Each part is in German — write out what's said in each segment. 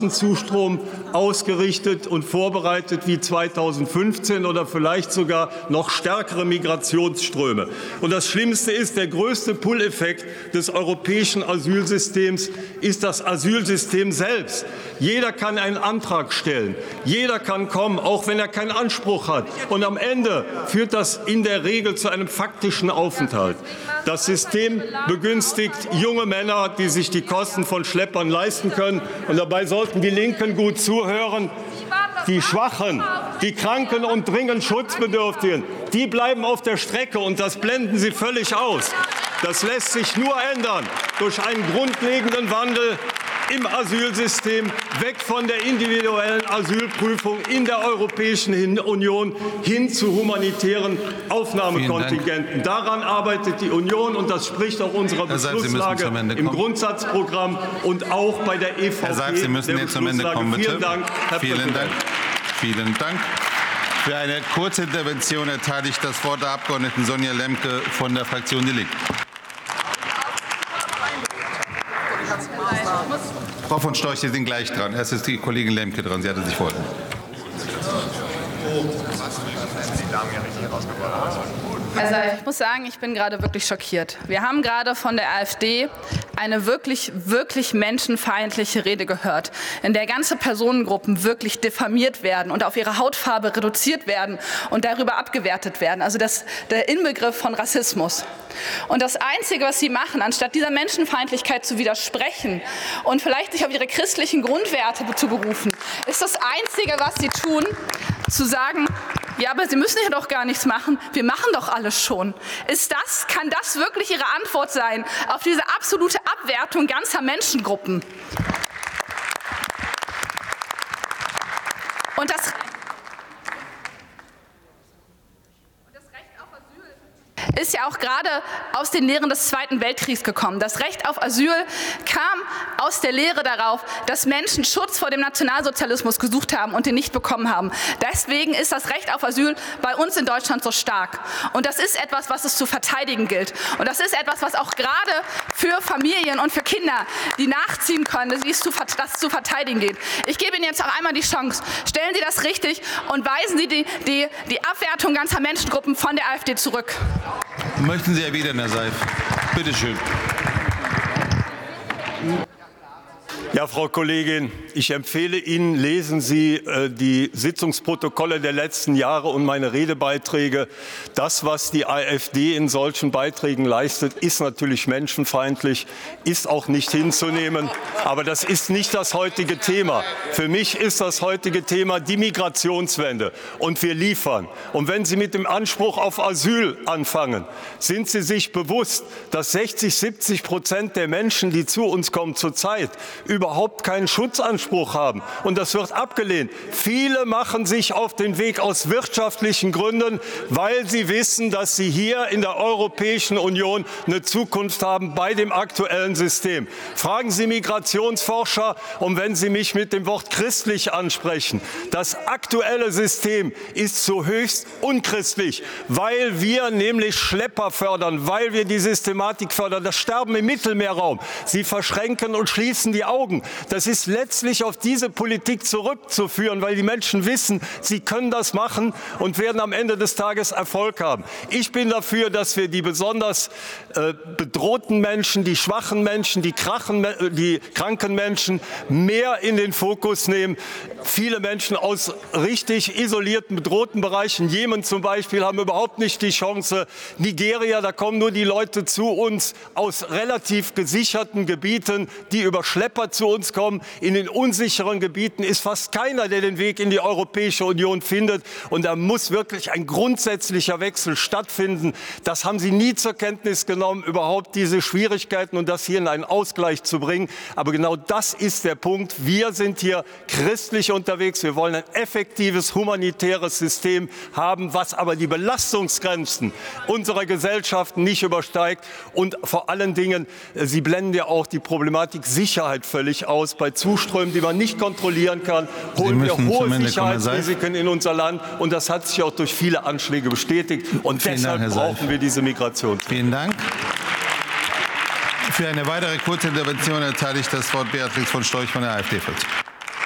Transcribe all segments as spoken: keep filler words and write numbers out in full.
Zustrom ausgerichtet und vorbereitet wie zweitausendfünfzehn oder vielleicht sogar noch stärkere Migrationsströme. Und das Schlimmste ist, der größte Pull-Effekt des europäischen Asylsystems ist das Asylsystem selbst. Jeder kann einen Antrag stellen, jeder kann kommen, auch wenn er keinen Anspruch hat. Und am Ende führt das in der Regel zu einem faktischen Aufenthalt. Das System begünstigt junge Männer, die sich die Kosten von Schleppern leisten können. Und dabei sollten die Linken gut zuhören. Die Schwachen, die Kranken und dringend Schutzbedürftigen, die bleiben auf der Strecke, und das blenden Sie völlig aus. Das lässt sich nur ändern durch einen grundlegenden Wandel im Asylsystem, weg von der individuellen Asylprüfung in der Europäischen Union hin zu humanitären Aufnahmekontingenten. Daran arbeitet die Union, und das spricht auch unserer Beschlusslage im Grundsatzprogramm und auch bei der E V P. Herr Seib, Sie müssen jetzt zum Ende kommen, bitte. Vielen Dank, Herr Vielen Präsident. Dank. Vielen Dank. Für eine Kurzintervention erteile ich das Wort der Abgeordneten Sonja Lemke von der Fraktion Die Linke. Frau von Storch, Sie sind gleich dran. Erst ist die Kollegin Lemke dran. Sie hatte sich vorhin. Also ich muss sagen, ich bin gerade wirklich schockiert. Wir haben gerade von der AfD eine wirklich, wirklich menschenfeindliche Rede gehört, in der ganze Personengruppen wirklich diffamiert werden und auf ihre Hautfarbe reduziert werden und darüber abgewertet werden. Also das, der Inbegriff von Rassismus. Und das Einzige, was sie machen, anstatt dieser Menschenfeindlichkeit zu widersprechen und vielleicht sich auf ihre christlichen Grundwerte zu berufen, ist das Einzige, was sie tun, zu sagen, ja, aber Sie müssen ja doch gar nichts machen. Wir machen doch alles schon. Ist das, kann das wirklich Ihre Antwort sein auf diese absolute Abwertung ganzer Menschengruppen? Und das ist ja auch gerade aus den Lehren des Zweiten Weltkriegs gekommen. Das Recht auf Asyl kam aus der Lehre darauf, dass Menschen Schutz vor dem Nationalsozialismus gesucht haben und den nicht bekommen haben. Deswegen ist das Recht auf Asyl bei uns in Deutschland so stark. Und das ist etwas, was es zu verteidigen gilt. Und das ist etwas, was auch gerade für Familien und für Kinder, die nachziehen können, dass es zu verteidigen geht. Ich gebe Ihnen jetzt auch einmal die Chance. Stellen Sie das richtig und weisen Sie die, die, die Abwertung ganzer Menschengruppen von der AfD zurück. Möchten Sie erwidern, Herr Seif? Bitte schön. Ja, Frau Kollegin, ich empfehle Ihnen, lesen Sie äh, die Sitzungsprotokolle der letzten Jahre und meine Redebeiträge. Das, was die AfD in solchen Beiträgen leistet, ist natürlich menschenfeindlich, ist auch nicht hinzunehmen. Aber das ist nicht das heutige Thema. Für mich ist das heutige Thema die Migrationswende. Und wir liefern. Und wenn Sie mit dem Anspruch auf Asyl anfangen, sind Sie sich bewusst, dass sechzig, siebzig Prozent der Menschen, die zu uns kommen zurzeit, überhaupt keinen Schutzanspruch haben. Und das wird abgelehnt. Viele machen sich auf den Weg aus wirtschaftlichen Gründen, weil sie wissen, dass sie hier in der Europäischen Union eine Zukunft haben bei dem aktuellen System. Fragen Sie Migrationsforscher, und wenn Sie mich mit dem Wort christlich ansprechen, das aktuelle System ist so höchst unchristlich, weil wir nämlich Schlepper fördern, weil wir die Systematik fördern, das Sterben im Mittelmeerraum. Sie verschränken und schließen die Augen. Das ist letztlich auf diese Politik zurückzuführen, weil die Menschen wissen, sie können das machen und werden am Ende des Tages Erfolg haben. Ich bin dafür, dass wir die besonders äh, bedrohten Menschen, die schwachen Menschen, die, krachen, die kranken Menschen mehr in den Fokus nehmen. Viele Menschen aus richtig isolierten, bedrohten Bereichen, Jemen zum Beispiel, haben überhaupt nicht die Chance. Nigeria, da kommen nur die Leute zu uns aus relativ gesicherten Gebieten, die über Schlepper zu uns kommen. In den unsicheren Gebieten ist fast keiner, der den Weg in die Europäische Union findet. Und da muss wirklich ein grundsätzlicher Wechsel stattfinden. Das haben Sie nie zur Kenntnis genommen, überhaupt diese Schwierigkeiten und das hier in einen Ausgleich zu bringen. Aber genau das ist der Punkt. Wir sind hier christlich unterwegs. Wir wollen ein effektives humanitäres System haben, was aber die Belastungsgrenzen unserer Gesellschaften nicht übersteigt. Und vor allen Dingen, Sie blenden ja auch die Problematik Sicherheit völlig aus. Bei Zuströmen, die man nicht kontrollieren kann, holen wir hohe Sicherheitsrisiken in unser Land. Und das hat sich auch durch viele Anschläge bestätigt. Und Vielen deshalb Dank, brauchen wir diese Migration. Vielen Dank. Für eine weitere Kurzintervention erteile ich das Wort Beatrix von Storch von der AfD.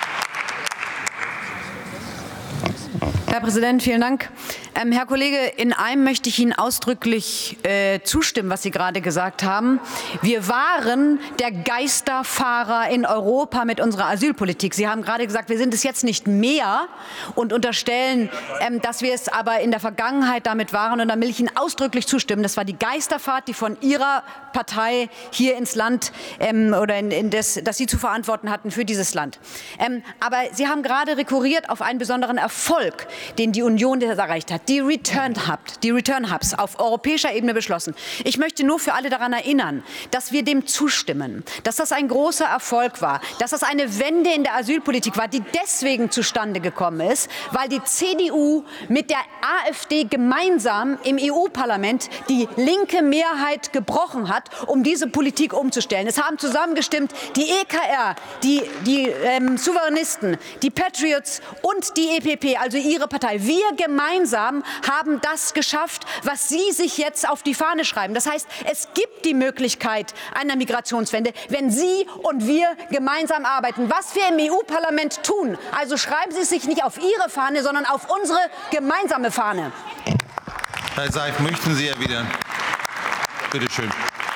Herr Präsident, vielen Dank. Ähm, Herr Kollege, in einem möchte ich Ihnen ausdrücklich äh, zustimmen, was Sie gerade gesagt haben. Wir waren der Geisterfahrer in Europa mit unserer Asylpolitik. Sie haben gerade gesagt, wir sind es jetzt nicht mehr und unterstellen, ähm, dass wir es aber in der Vergangenheit damit waren. Und da will ich Ihnen ausdrücklich zustimmen. Das war die Geisterfahrt, die von Ihrer Partei hier ins Land ähm, oder in, in das, das Sie zu verantworten hatten für dieses Land. Ähm, aber Sie haben gerade rekurriert auf einen besonderen Erfolg, den die Union erreicht hat, die Return Hub, die Return Hubs auf europäischer Ebene beschlossen. Ich möchte nur für alle daran erinnern, dass wir dem zustimmen, dass das ein großer Erfolg war, dass das eine Wende in der Asylpolitik war, die deswegen zustande gekommen ist, weil die C D U mit der AfD gemeinsam im E U-Parlament die linke Mehrheit gebrochen hat, um diese Politik umzustellen. Es haben zusammengestimmt die E K R, die, die ähm, Souveränisten, die Patriots und die E P P, also Ihre Partei. Wir gemeinsam haben das geschafft, was Sie sich jetzt auf die Fahne schreiben. Das heißt, es gibt die Möglichkeit einer Migrationswende, wenn Sie und wir gemeinsam arbeiten. Was wir im E U-Parlament tun, also schreiben Sie es sich nicht auf Ihre Fahne, sondern auf unsere gemeinsame Fahne. Herr Seif, möchten Sie erwidern? Bitte schön.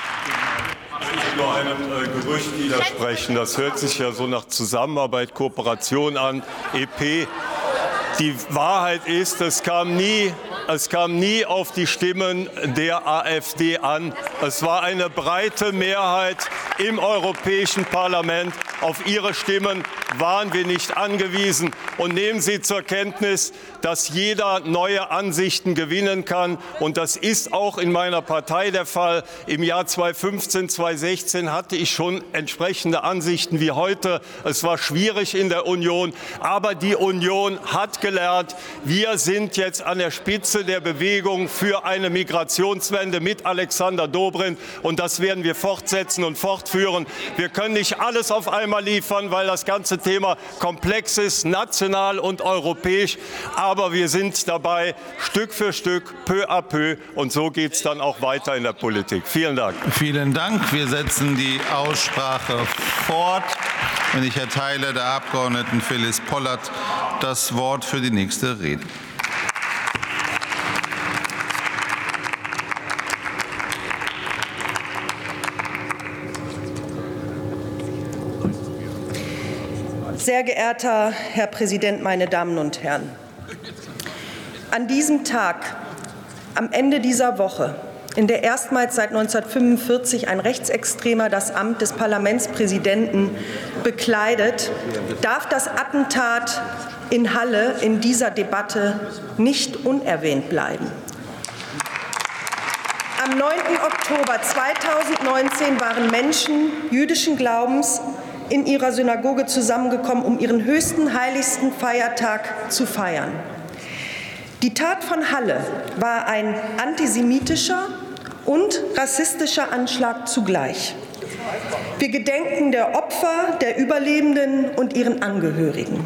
Ich will nur einem äh, Gerücht widersprechen. Das hört sich ja so nach Zusammenarbeit, Kooperation an, E P. Die Wahrheit ist, es kam nie, es kam nie auf die Stimmen der AfD an. Es war eine breite Mehrheit im Europäischen Parlament. Auf Ihre Stimmen waren wir nicht angewiesen. Und nehmen Sie zur Kenntnis, dass jeder neue Ansichten gewinnen kann. Und das ist auch in meiner Partei der Fall. Im Jahr zweitausendfünfzehn, zweitausendsechzehn hatte ich schon entsprechende Ansichten wie heute. Es war schwierig in der Union, aber die Union hat gelernt. Wir sind jetzt an der Spitze der Bewegung für eine Migrationswende mit Alexander Dobrindt. Und das werden wir fortsetzen und fortführen. Wir können nicht alles auf einmal liefern, weil das ganze Thema komplex ist, national und europäisch. Aber wir sind dabei, Stück für Stück, peu à peu. Und so geht es dann auch weiter in der Politik. Vielen Dank. Vielen Dank. Wir setzen die Aussprache fort. Und ich erteile der Abgeordneten Phyllis Pollert das Wort für die nächste Rede. Sehr geehrter Herr Präsident, meine Damen und Herren! An diesem Tag, am Ende dieser Woche, in der erstmals seit neunzehnhundertfünfundvierzig ein Rechtsextremer das Amt des Parlamentspräsidenten bekleidet, darf das Attentat in Halle in dieser Debatte nicht unerwähnt bleiben. Am neunten Oktober zweitausendneunzehn waren Menschen jüdischen Glaubens in ihrer Synagoge zusammengekommen, um ihren höchsten, heiligsten Feiertag zu feiern. Die Tat von Halle war ein antisemitischer und rassistischer Anschlag zugleich. Wir gedenken der Opfer, der Überlebenden und ihren Angehörigen.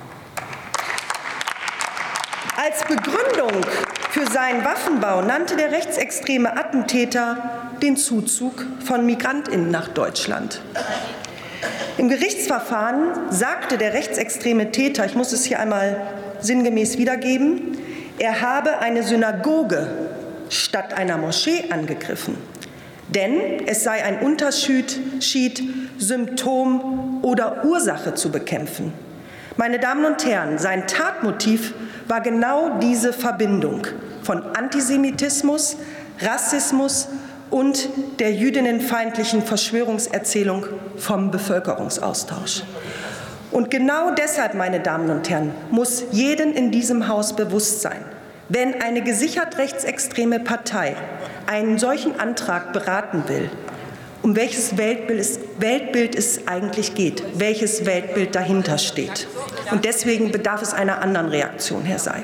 Als Begründung für seinen Waffenbau nannte der rechtsextreme Attentäter den Zuzug von MigrantInnen nach Deutschland. Im Gerichtsverfahren sagte der rechtsextreme Täter, ich muss es hier einmal sinngemäß wiedergeben, er habe eine Synagoge statt einer Moschee angegriffen. Denn es sei ein Unterschied, Symptom oder Ursache zu bekämpfen. Meine Damen und Herren, sein Tatmotiv war genau diese Verbindung von Antisemitismus, Rassismus und der jüdinnenfeindlichen Verschwörungserzählung vom Bevölkerungsaustausch. Und genau deshalb, meine Damen und Herren, muss jedem in diesem Haus bewusst sein, wenn eine gesichert rechtsextreme Partei einen solchen Antrag beraten will, um welches Weltbild es, Weltbild es eigentlich geht, welches Weltbild dahinter steht. Und deswegen bedarf es einer anderen Reaktion, Herr Seif.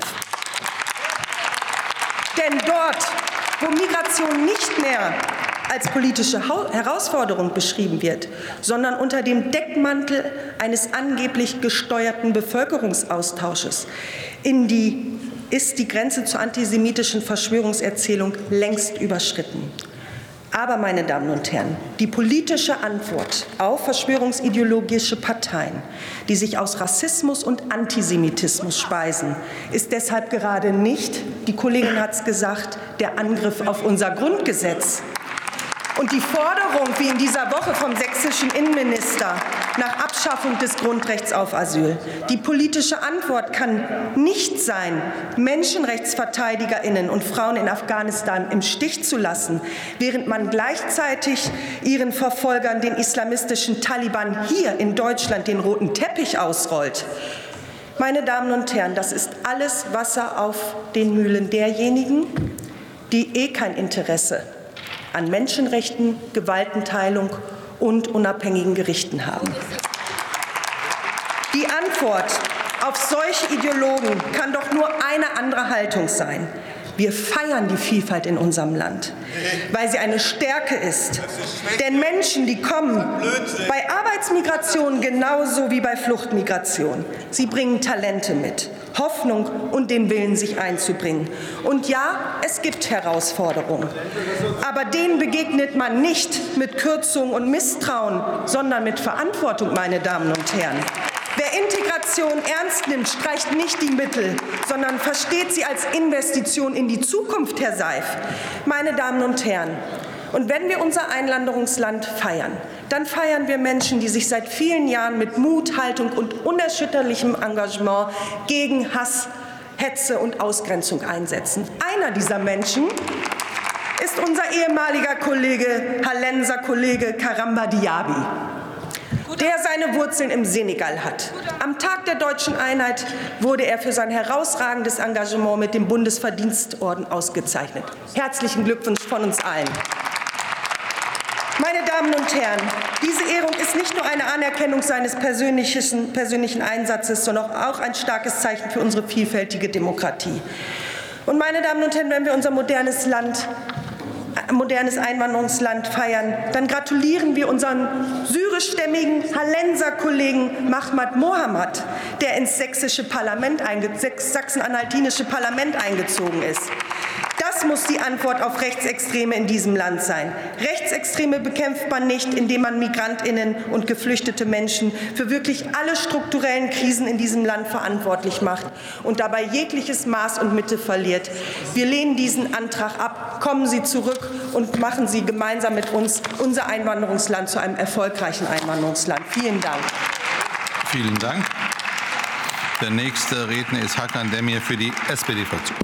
Denn dort, wo Migration nicht mehr als politische Herausforderung beschrieben wird, sondern unter dem Deckmantel eines angeblich gesteuerten Bevölkerungsaustausches in die, ist die Grenze zur antisemitischen Verschwörungserzählung längst überschritten. Aber, meine Damen und Herren, die politische Antwort auf verschwörungsideologische Parteien, die sich aus Rassismus und Antisemitismus speisen, ist deshalb gerade nicht, die Kollegin hat es gesagt, der Angriff auf unser Grundgesetz. Und die Forderung, wie in dieser Woche vom sächsischen Innenminister, nach Abschaffung des Grundrechts auf Asyl. Die politische Antwort kann nicht sein, MenschenrechtsverteidigerInnen und Frauen in Afghanistan im Stich zu lassen, während man gleichzeitig ihren Verfolgern, den islamistischen Taliban, hier in Deutschland den roten Teppich ausrollt. Meine Damen und Herren, das ist alles Wasser auf den Mühlen derjenigen, die eh kein Interesse an Menschenrechten, Gewaltenteilung und unabhängigen Gerichten haben. Die Antwort auf solche Ideologen kann doch nur eine andere Haltung sein. Wir feiern die Vielfalt in unserem Land, weil sie eine Stärke ist. Denn Menschen, die kommen, bei Arbeitsmigration genauso wie bei Fluchtmigration, sie bringen Talente mit, Hoffnung und den Willen, sich einzubringen. Und ja, es gibt Herausforderungen. Aber denen begegnet man nicht mit Kürzung und Misstrauen, sondern mit Verantwortung, meine Damen und Herren. Wer Integration ernst nimmt, streicht nicht die Mittel, sondern versteht sie als Investition in die Zukunft, Herr Seif. Meine Damen und Herren, und wenn wir unser Einwanderungsland feiern, dann feiern wir Menschen, die sich seit vielen Jahren mit Mut, Haltung und unerschütterlichem Engagement gegen Hass, Hetze und Ausgrenzung einsetzen. Einer dieser Menschen ist unser ehemaliger Kollege, Hallenser Kollege Karamba Diaby, der seine Wurzeln im Senegal hat. Am Tag der Deutschen Einheit wurde er für sein herausragendes Engagement mit dem Bundesverdienstorden ausgezeichnet. Herzlichen Glückwunsch von uns allen. Meine Damen und Herren, diese Ehrung ist nicht nur eine Anerkennung seines persönlichen, persönlichen Einsatzes, sondern auch ein starkes Zeichen für unsere vielfältige Demokratie. Und meine Damen und Herren, wenn wir unser modernes Land modernes Einwanderungsland feiern, dann gratulieren wir unseren syrischstämmigen Hallenser Kollegen Mahmad Mohamad, der ins sächsische Parlament, sachsen-anhaltinische Parlament eingezogen ist. Das muss die Antwort auf Rechtsextreme in diesem Land sein. Rechtsextreme bekämpft man nicht, indem man MigrantInnen und geflüchtete Menschen für wirklich alle strukturellen Krisen in diesem Land verantwortlich macht und dabei jegliches Maß und Mitte verliert. Wir lehnen diesen Antrag ab. Kommen Sie zurück und machen Sie gemeinsam mit uns unser Einwanderungsland zu einem erfolgreichen Einwanderungsland. Vielen Dank. Vielen Dank. Der nächste Redner ist Hakan Demir für die S P D-Fraktion.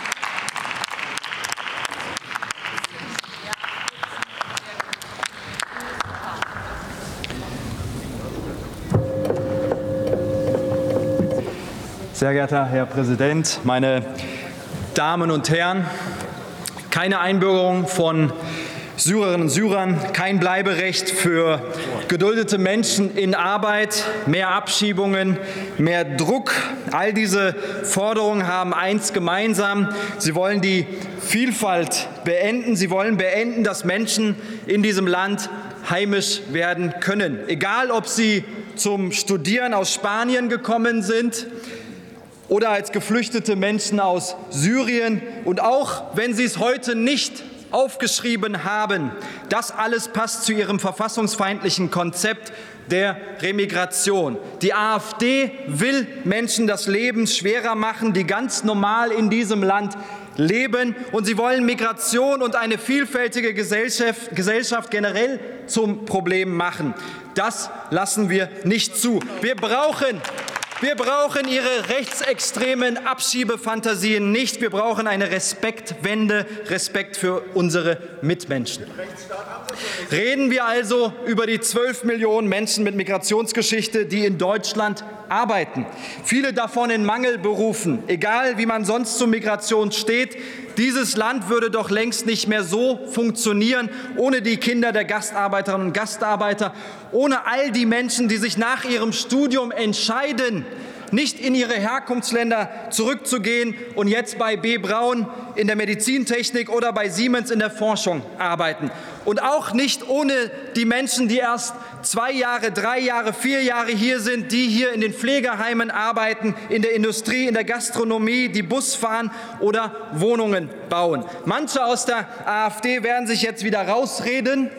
Sehr geehrter Herr Präsident, meine Damen und Herren! Keine Einbürgerung von Syrerinnen und Syrern, kein Bleiberecht für geduldete Menschen in Arbeit, mehr Abschiebungen, mehr Druck. All diese Forderungen haben eins gemeinsam. Sie wollen die Vielfalt beenden. Sie wollen beenden, dass Menschen in diesem Land heimisch werden können. Egal, ob sie zum Studieren aus Spanien gekommen sind oder als geflüchtete Menschen aus Syrien. Und auch wenn sie es heute nicht aufgeschrieben haben, das alles passt zu ihrem verfassungsfeindlichen Konzept der Remigration. Die AfD will Menschen das Leben schwerer machen, die ganz normal in diesem Land leben. Und sie wollen Migration und eine vielfältige Gesellschaft, Gesellschaft generell zum Problem machen. Das lassen wir nicht zu. Wir brauchen Wir brauchen Ihre rechtsextremen Abschiebefantasien nicht. Wir brauchen eine Respektwende, Respekt für unsere Mitmenschen. Reden wir also über die zwölf Millionen Menschen mit Migrationsgeschichte, die in Deutschland arbeiten. Viele davon in Mangelberufen. Egal, wie man sonst zur Migration steht, dieses Land würde doch längst nicht mehr so funktionieren, ohne die Kinder der Gastarbeiterinnen und Gastarbeiter, ohne all die Menschen, die sich nach ihrem Studium entscheiden, nicht in ihre Herkunftsländer zurückzugehen und jetzt bei B. Braun in der Medizintechnik oder bei Siemens in der Forschung arbeiten. Und auch nicht ohne die Menschen, die erst zwei Jahre, drei Jahre, vier Jahre hier sind, die hier in den Pflegeheimen arbeiten, in der Industrie, in der Gastronomie, die Bus fahren oder Wohnungen bauen. Manche aus der AfD werden sich jetzt wieder rausreden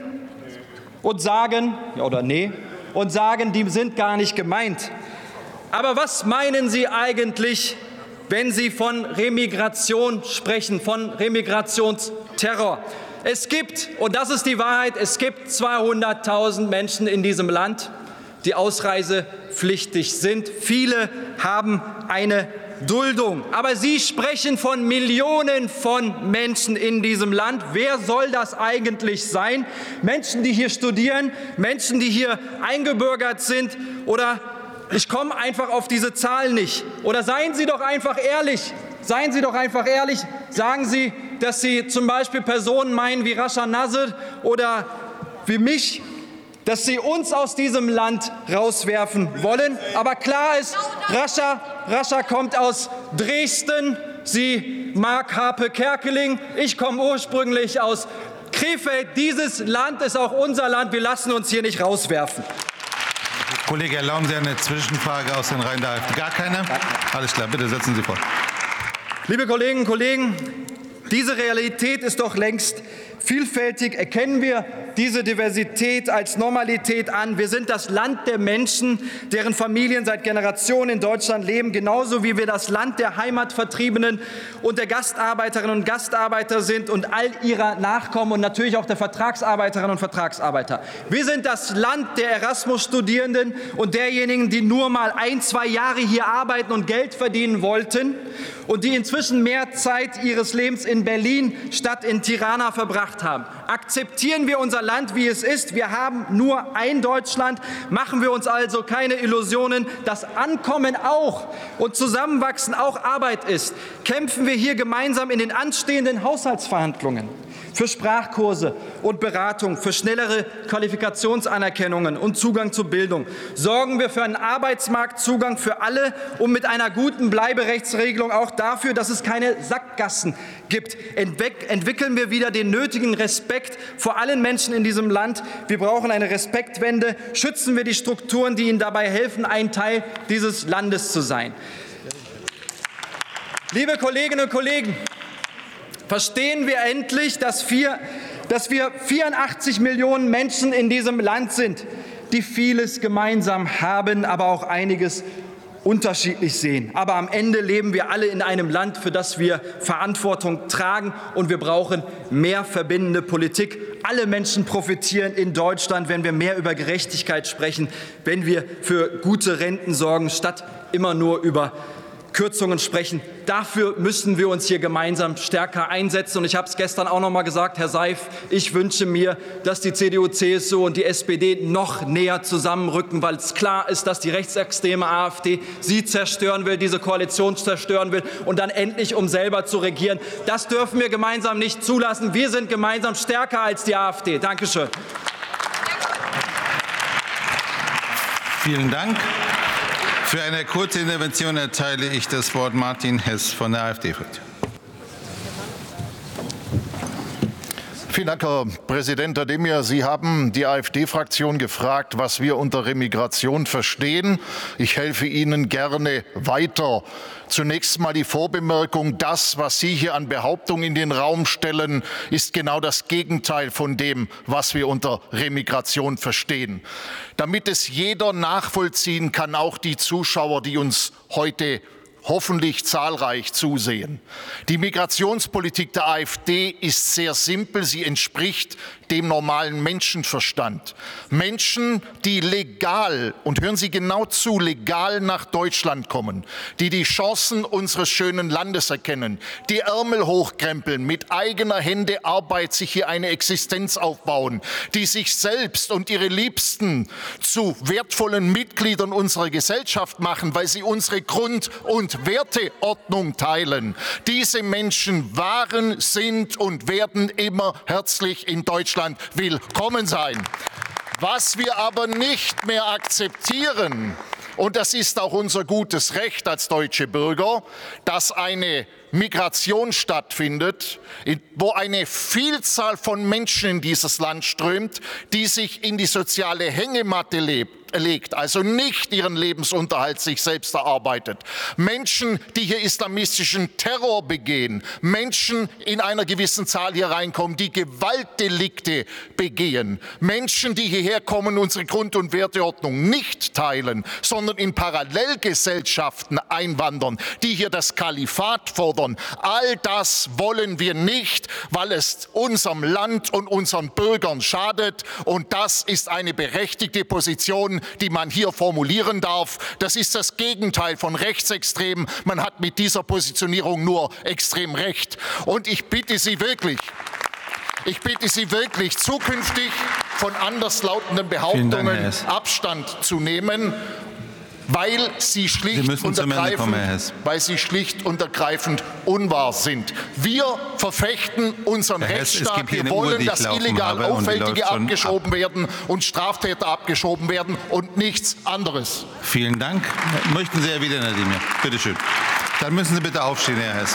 und sagen, ja oder nee, und sagen, die sind gar nicht gemeint. Aber was meinen Sie eigentlich, wenn Sie von Remigration sprechen, von Remigrationsterror? Es gibt, und das ist die Wahrheit, es gibt zweihunderttausend Menschen in diesem Land, die ausreisepflichtig sind. Viele haben eine Duldung. Aber Sie sprechen von Millionen von Menschen in diesem Land. Wer soll das eigentlich sein? Menschen, die hier studieren, Menschen, die hier eingebürgert sind, oder ich komme einfach auf diese Zahl nicht. Oder seien Sie doch einfach ehrlich. Seien Sie doch einfach ehrlich. Sagen Sie, dass Sie zum Beispiel Personen meinen wie Rascha Nasr oder wie mich, dass Sie uns aus diesem Land rauswerfen wollen. Aber klar ist, Rascha, Rascha kommt aus Dresden. Sie mag Harpe Kerkeling. Ich komme ursprünglich aus Krefeld. Dieses Land ist auch unser Land. Wir lassen uns hier nicht rauswerfen. Kollege, erlauben Sie eine Zwischenfrage aus den Reihen der AfD? Gar keine? Alles klar, bitte setzen Sie fort. Liebe Kolleginnen und Kollegen, diese Realität ist doch längst vielfältig. Erkennen wir diese Diversität als Normalität an. Wir sind das Land der Menschen, deren Familien seit Generationen in Deutschland leben, genauso wie wir das Land der Heimatvertriebenen und der Gastarbeiterinnen und Gastarbeiter sind und all ihrer Nachkommen und natürlich auch der Vertragsarbeiterinnen und Vertragsarbeiter. Wir sind das Land der Erasmus-Studierenden und derjenigen, die nur mal ein, zwei Jahre hier arbeiten und Geld verdienen wollten und die inzwischen mehr Zeit ihres Lebens in Berlin statt in Tirana verbracht haben. Akzeptieren wir unser Land, wie es ist. Wir haben nur ein Deutschland. Machen wir uns also keine Illusionen, dass Ankommen auch und Zusammenwachsen auch Arbeit ist. Kämpfen wir hier gemeinsam in den anstehenden Haushaltsverhandlungen für Sprachkurse und Beratung, für schnellere Qualifikationsanerkennungen und Zugang zur Bildung. Sorgen wir für einen Arbeitsmarktzugang für alle und mit einer guten Bleiberechtsregelung auch dafür, dass es keine Sackgassen gibt. Entwickeln wir wieder den nötigen Respekt vor allen Menschen in diesem Land. Wir brauchen eine Respektwende. Schützen wir die Strukturen, die ihnen dabei helfen, ein Teil dieses Landes zu sein. Liebe Kolleginnen und Kollegen, verstehen wir endlich, dass wir, dass wir vierundachtzig Millionen Menschen in diesem Land sind, die vieles gemeinsam haben, aber auch einiges unterschiedlich sehen. Aber am Ende leben wir alle in einem Land, für das wir Verantwortung tragen, und wir brauchen mehr verbindende Politik. Alle Menschen profitieren in Deutschland, wenn wir mehr über Gerechtigkeit sprechen, wenn wir für gute Renten sorgen, statt immer nur über Kürzungen sprechen. Dafür müssen wir uns hier gemeinsam stärker einsetzen. Und ich habe es gestern auch noch mal gesagt, Herr Seif, ich wünsche mir, dass die C D U, C S U und die S P D noch näher zusammenrücken, weil es klar ist, dass die rechtsextreme AfD sie zerstören will, diese Koalition zerstören will und dann endlich, um selber zu regieren. Das dürfen wir gemeinsam nicht zulassen. Wir sind gemeinsam stärker als die AfD. Dankeschön. Vielen Dank. Für eine kurze Intervention erteile ich das Wort Martin Hess von der AfD-Fraktion. Vielen Dank, Herr Präsident. Herr Demir, Sie haben die AfD-Fraktion gefragt, was wir unter Remigration verstehen. Ich helfe Ihnen gerne weiter. Zunächst mal die Vorbemerkung: Das, was Sie hier an Behauptungen in den Raum stellen, ist genau das Gegenteil von dem, was wir unter Remigration verstehen. Damit es jeder nachvollziehen kann, auch die Zuschauer, die uns heute hoffentlich zahlreich zusehen. Die Migrationspolitik der AfD ist sehr simpel. Sie entspricht dem normalen Menschenverstand. Menschen, die legal, und hören Sie genau zu, legal nach Deutschland kommen, die die Chancen unseres schönen Landes erkennen, die Ärmel hochkrempeln, mit eigener Hände Arbeit sich hier eine Existenz aufbauen, die sich selbst und ihre Liebsten zu wertvollen Mitgliedern unserer Gesellschaft machen, weil sie unsere Grund- und Werteordnung teilen. Diese Menschen waren, sind und werden immer herzlich in Deutschland willkommen sein. Was wir aber nicht mehr akzeptieren, Und das ist auch unser gutes Recht als deutsche Bürger, dass eine Migration stattfindet, wo eine Vielzahl von Menschen in dieses Land strömt, die sich in die soziale Hängematte lebt. legt, also nicht ihren Lebensunterhalt sich selbst erarbeitet. Menschen, die hier islamistischen Terror begehen, Menschen in einer gewissen Zahl hier reinkommen, die Gewaltdelikte begehen, Menschen, die hierher kommen, unsere Grund- und Werteordnung nicht teilen, sondern in Parallelgesellschaften einwandern, die hier das Kalifat fordern. All das wollen wir nicht, weil es unserem Land und unseren Bürgern schadet. Und das ist eine berechtigte Position, die man hier formulieren darf. Das ist das Gegenteil von rechtsextrem. Man hat mit dieser Positionierung nur extrem recht. Und ich bitte Sie wirklich, ich bitte Sie wirklich, zukünftig von anderslautenden Behauptungen Abstand zu nehmen, weil sie schlicht Sie und ergreifend, kommen, weil sie schlicht und ergreifend unwahr sind. Wir verfechten unseren Herr Rechtsstaat. Hess, wir wollen, Uhr, dass illegal Auffällige abgeschoben ab. werden und Straftäter abgeschoben werden und nichts anderes. Vielen Dank. Möchten Sie, Herr Widernademir? Bitte schön. Dann müssen Sie bitte aufstehen, Herr Hess.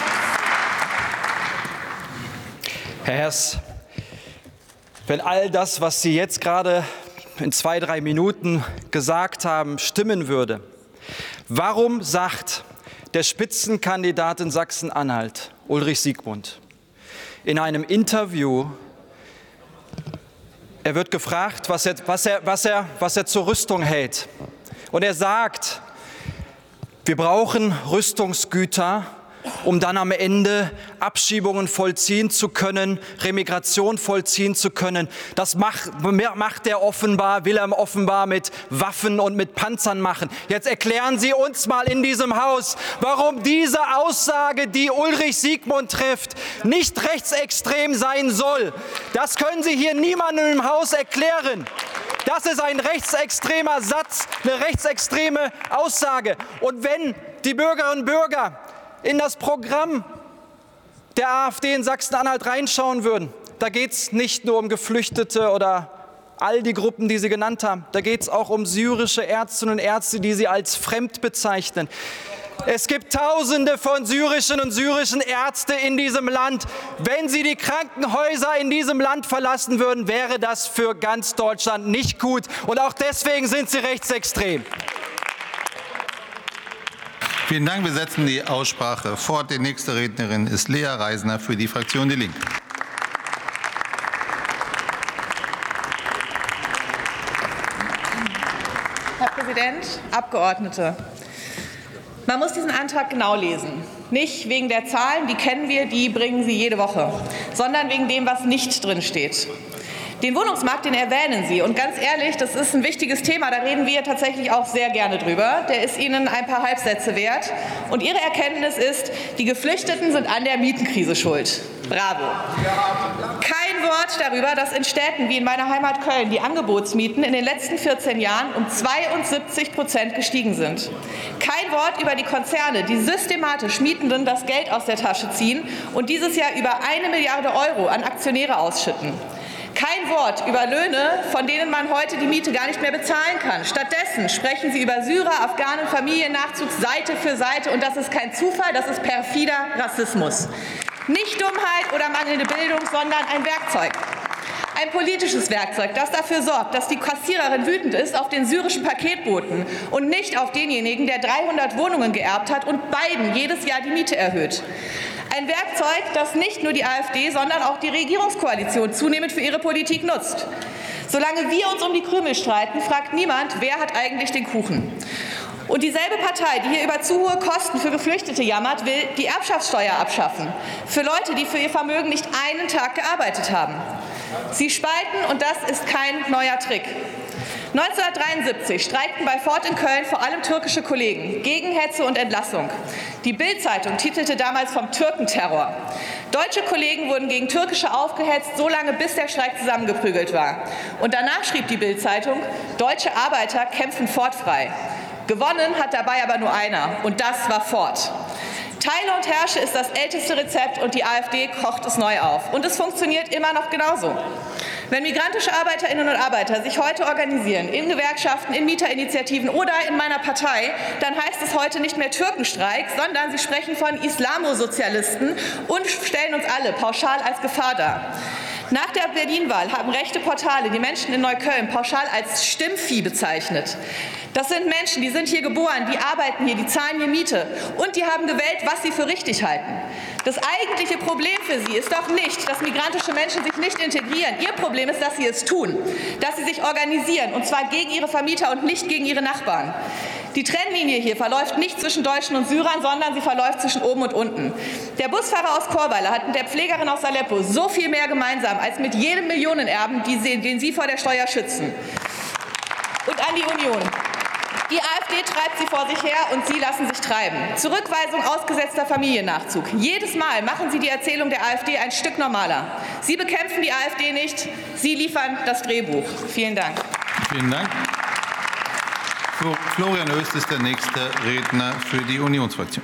Herr Hess, wenn all das, was Sie jetzt gerade in zwei, drei Minuten gesagt haben, stimmen würde, warum sagt der Spitzenkandidat in Sachsen-Anhalt, Ulrich Siegmund, in einem Interview, er wird gefragt, was er, was er, was er, was er zur Rüstung hält. Und er sagt, wir brauchen Rüstungsgüter, um dann am Ende Abschiebungen vollziehen zu können, Remigration vollziehen zu können. Das macht, macht er offenbar, will er offenbar mit Waffen und mit Panzern machen. Jetzt erklären Sie uns mal in diesem Haus, warum diese Aussage, die Ulrich Siegmund trifft, nicht rechtsextrem sein soll. Das können Sie hier niemandem im Haus erklären. Das ist ein rechtsextremer Satz, eine rechtsextreme Aussage. Und wenn die Bürgerinnen und Bürger in das Programm der AfD in Sachsen-Anhalt reinschauen würden, da geht es nicht nur um Geflüchtete oder all die Gruppen, die Sie genannt haben. Da geht es auch um syrische Ärztinnen und Ärzte, die Sie als fremd bezeichnen. Es gibt Tausende von syrischen und syrischen Ärzten in diesem Land. Wenn Sie die Krankenhäuser in diesem Land verlassen würden, wäre das für ganz Deutschland nicht gut. Und auch deswegen sind Sie rechtsextrem. Vielen Dank. Wir setzen die Aussprache fort. Die nächste Rednerin ist Lea Reisner für die Fraktion Die Linke. Herr Präsident, Abgeordnete! Man muss diesen Antrag genau lesen. Nicht wegen der Zahlen, die kennen wir, die bringen Sie jede Woche, sondern wegen dem, was nicht drin steht. Den Wohnungsmarkt, den erwähnen Sie. Und ganz ehrlich, das ist ein wichtiges Thema. Da reden wir tatsächlich auch sehr gerne drüber. Der ist Ihnen ein paar Halbsätze wert. Und Ihre Erkenntnis ist, die Geflüchteten sind an der Mietenkrise schuld. Bravo. Kein Wort darüber, dass in Städten wie in meiner Heimat Köln die Angebotsmieten in den letzten vierzehn Jahren um zweiundsiebzig Prozent gestiegen sind. Kein Wort über die Konzerne, die systematisch Mietenden das Geld aus der Tasche ziehen und dieses Jahr über eine Milliarde Euro an Aktionäre ausschütten. Kein Wort über Löhne, von denen man heute die Miete gar nicht mehr bezahlen kann. Stattdessen sprechen Sie über Syrer, Afghanen, Familiennachzug Seite für Seite. Und das ist kein Zufall, das ist perfider Rassismus. Nicht Dummheit oder mangelnde Bildung, sondern ein Werkzeug. Ein politisches Werkzeug, das dafür sorgt, dass die Kassiererin wütend ist auf den syrischen Paketboten und nicht auf denjenigen, der dreihundert Wohnungen geerbt hat und beiden jedes Jahr die Miete erhöht. Ein Werkzeug, das nicht nur die AfD, sondern auch die Regierungskoalition zunehmend für ihre Politik nutzt. Solange wir uns um die Krümel streiten, fragt niemand, wer hat eigentlich den Kuchen. Und dieselbe Partei, die hier über zu hohe Kosten für Geflüchtete jammert, will die Erbschaftssteuer abschaffen. Für Leute, die für ihr Vermögen nicht einen Tag gearbeitet haben. Sie spalten, und das ist kein neuer Trick. neunzehnhundertdreiundsiebzig streikten bei Ford in Köln vor allem türkische Kollegen gegen Hetze und Entlassung. Die Bild-Zeitung titelte damals vom Türkenterror. Deutsche Kollegen wurden gegen Türkische aufgehetzt, so lange bis der Streik zusammengeprügelt war. Und danach schrieb die Bild-Zeitung, deutsche Arbeiter kämpfen Ford frei. Gewonnen hat dabei aber nur einer, und das war Ford. Teile und herrsche ist das älteste Rezept, und die AfD kocht es neu auf. Und es funktioniert immer noch genauso. Wenn migrantische Arbeiterinnen und Arbeiter sich heute organisieren, in Gewerkschaften, in Mieterinitiativen oder in meiner Partei, dann heißt es heute nicht mehr Türkenstreik, sondern sie sprechen von Islamosozialisten und stellen uns alle pauschal als Gefahr dar. Nach der Berlin-Wahl haben rechte Portale die Menschen in Neukölln pauschal als Stimmvieh bezeichnet. Das sind Menschen, die sind hier geboren, die arbeiten hier, die zahlen hier Miete und die haben gewählt, was sie für richtig halten. Das eigentliche Problem für sie ist doch nicht, dass migrantische Menschen sich nicht integrieren. Ihr Problem ist, dass sie es tun, dass sie sich organisieren, und zwar gegen ihre Vermieter und nicht gegen ihre Nachbarn. Die Trennlinie hier verläuft nicht zwischen Deutschen und Syrern, sondern sie verläuft zwischen oben und unten. Der Busfahrer aus Chorweiler hat mit der Pflegerin aus Aleppo so viel mehr gemeinsam als mit jedem Millionenerben, den sie vor der Steuer schützen. Und an die Union. Die AfD treibt sie vor sich her und Sie lassen sich treiben. Zurückweisung ausgesetzter Familiennachzug. Jedes Mal machen Sie die Erzählung der AfD ein Stück normaler. Sie bekämpfen die AfD nicht, Sie liefern das Drehbuch. Vielen Dank. Vielen Dank. Florian Oest ist der nächste Redner für die Unionsfraktion.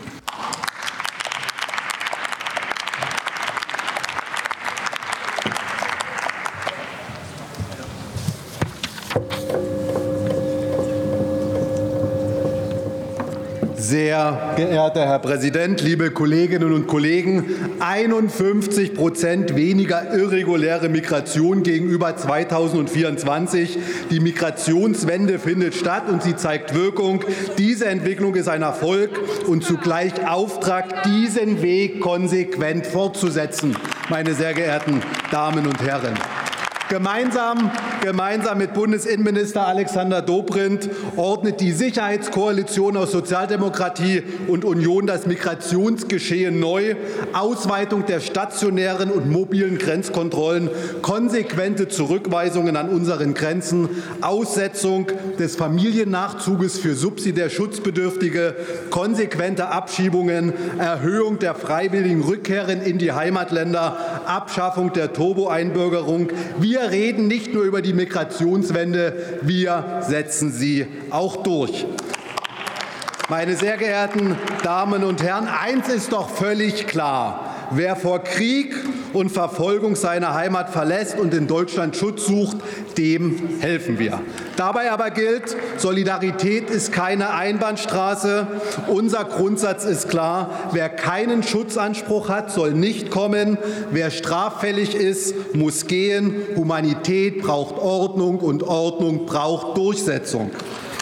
Sehr geehrter Herr Präsident, liebe Kolleginnen und Kollegen! einundfünfzig Prozent weniger irreguläre Migration gegenüber zweitausendvierundzwanzig. Die Migrationswende findet statt und sie zeigt Wirkung. Diese Entwicklung ist ein Erfolg und zugleich Auftrag, diesen Weg konsequent fortzusetzen, meine sehr geehrten Damen und Herren. Gemeinsam, gemeinsam mit Bundesinnenminister Alexander Dobrindt ordnet die Sicherheitskoalition aus Sozialdemokratie und Union das Migrationsgeschehen neu. Ausweitung der stationären und mobilen Grenzkontrollen, konsequente Zurückweisungen an unseren Grenzen, Aussetzung des Familiennachzuges für subsidiär Schutzbedürftige, konsequente Abschiebungen, Erhöhung der freiwilligen Rückkehren in die Heimatländer, Abschaffung der Turbo-Einbürgerung. Wir reden nicht nur über die Migrationswende, wir setzen sie auch durch. Meine sehr geehrten Damen und Herren, eins ist doch völlig klar. Wer vor Krieg und Verfolgung seine Heimat verlässt und in Deutschland Schutz sucht, dem helfen wir. Dabei aber gilt, Solidarität ist keine Einbahnstraße. Unser Grundsatz ist klar, wer keinen Schutzanspruch hat, soll nicht kommen. Wer straffällig ist, muss gehen. Humanität braucht Ordnung und Ordnung braucht Durchsetzung.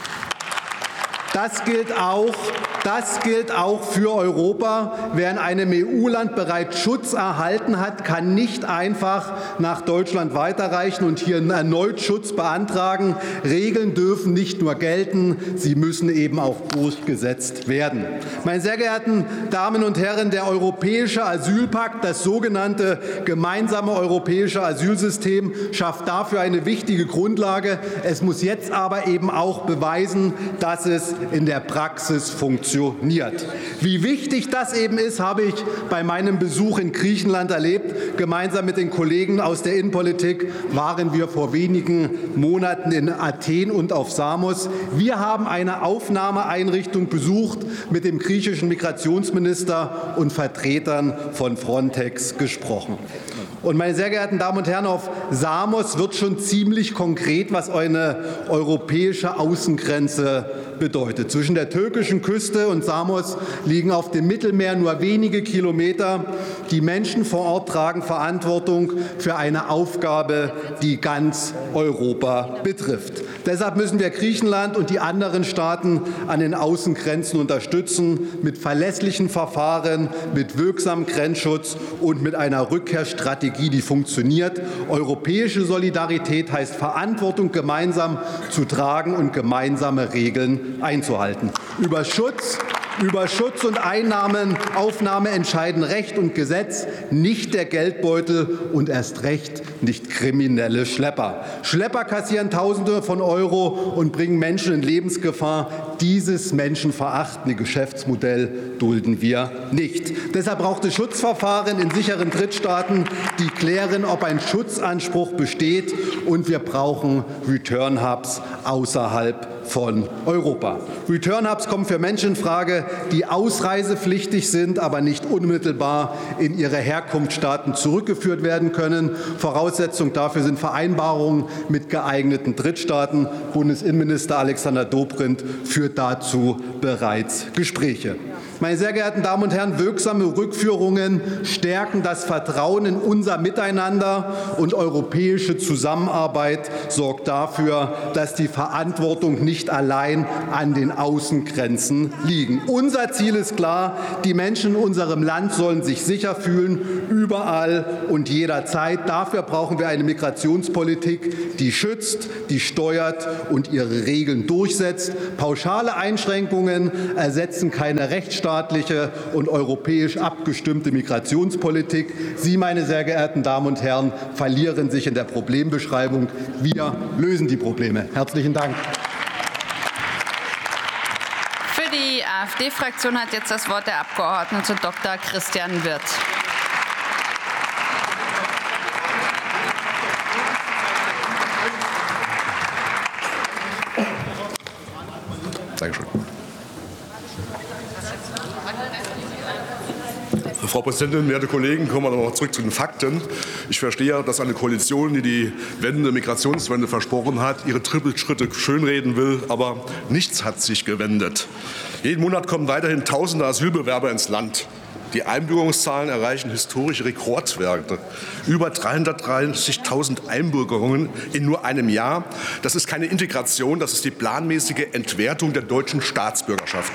Das gilt auch, das gilt auch für Europa. Wer in einem E U-Land bereits Schutz erhalten hat, kann nicht einfach nach Deutschland weiterreichen und hier erneut Schutz beantragen. Regeln dürfen nicht nur gelten, sie müssen eben auch durchgesetzt werden. Meine sehr geehrten Damen und Herren, der Europäische Asylpakt, das sogenannte gemeinsame europäische Asylsystem, schafft dafür eine wichtige Grundlage. Es muss jetzt aber eben auch beweisen, dass es in der Praxis funktioniert. Wie wichtig das eben ist, habe ich bei meinem Besuch in Griechenland erlebt. Gemeinsam mit den Kollegen aus der Innenpolitik waren wir vor wenigen Monaten in Athen und auf Samos. Wir haben eine Aufnahmeeinrichtung besucht, mit dem griechischen Migrationsminister und Vertretern von Frontex gesprochen. Und meine sehr geehrten Damen und Herren, auf Samos wird schon ziemlich konkret, was eine europäische Außengrenze bedeutet. Zwischen der türkischen Küste und Samos liegen auf dem Mittelmeer nur wenige Kilometer. Die Menschen vor Ort tragen Verantwortung für eine Aufgabe, die ganz Europa betrifft. Deshalb müssen wir Griechenland und die anderen Staaten an den Außengrenzen unterstützen, mit verlässlichen Verfahren, mit wirksamem Grenzschutz und mit einer Rückkehrstrategie, die funktioniert. Europäische Solidarität heißt, Verantwortung gemeinsam zu tragen und gemeinsame Regeln einzuhalten. Über Schutz, über Schutz und Einnahmenaufnahme entscheiden Recht und Gesetz, nicht der Geldbeutel und erst recht nicht kriminelle Schlepper. Schlepper kassieren Tausende von Euro und bringen Menschen in Lebensgefahr. Dieses menschenverachtende Geschäftsmodell dulden wir nicht. Deshalb braucht es Schutzverfahren in sicheren Drittstaaten, die klären, ob ein Schutzanspruch besteht. Und wir brauchen Return Hubs außerhalb von Europa. Return Hubs kommen für Menschen in Frage, die ausreisepflichtig sind, aber nicht unmittelbar in ihre Herkunftsstaaten zurückgeführt werden können. Voraussetzung dafür sind Vereinbarungen mit geeigneten Drittstaaten. Bundesinnenminister Alexander Dobrindt führt dazu bereits Gespräche. Meine sehr geehrten Damen und Herren, wirksame Rückführungen stärken das Vertrauen in unser Miteinander, und europäische Zusammenarbeit sorgt dafür, dass die Verantwortung nicht allein an den Außengrenzen liegt. Unser Ziel ist klar: Die Menschen in unserem Land sollen sich sicher fühlen, überall und jederzeit. Dafür brauchen wir eine Migrationspolitik, die schützt, die steuert und ihre Regeln durchsetzt. Pauschale Einschränkungen ersetzen keine rechtsstaatliche und europäisch abgestimmte Migrationspolitik. Sie, meine sehr geehrten Damen und Herren, verlieren sich in der Problembeschreibung. Wir lösen die Probleme. Herzlichen Dank. Für die AfD-Fraktion hat jetzt das Wort der Abgeordnete Doktor Christian Wirth. Dankeschön. Frau Präsidentin, werte Kollegen, kommen wir noch mal zurück zu den Fakten. Ich verstehe, dass eine Koalition, die die Wende, Migrationswende versprochen hat, ihre Trippelschritte schönreden will, aber nichts hat sich gewendet. Jeden Monat kommen weiterhin tausende Asylbewerber ins Land. Die Einbürgerungszahlen erreichen historische Rekordwerte. Über dreihundertdreißigtausend Einbürgerungen in nur einem Jahr. Das ist keine Integration, das ist die planmäßige Entwertung der deutschen Staatsbürgerschaft.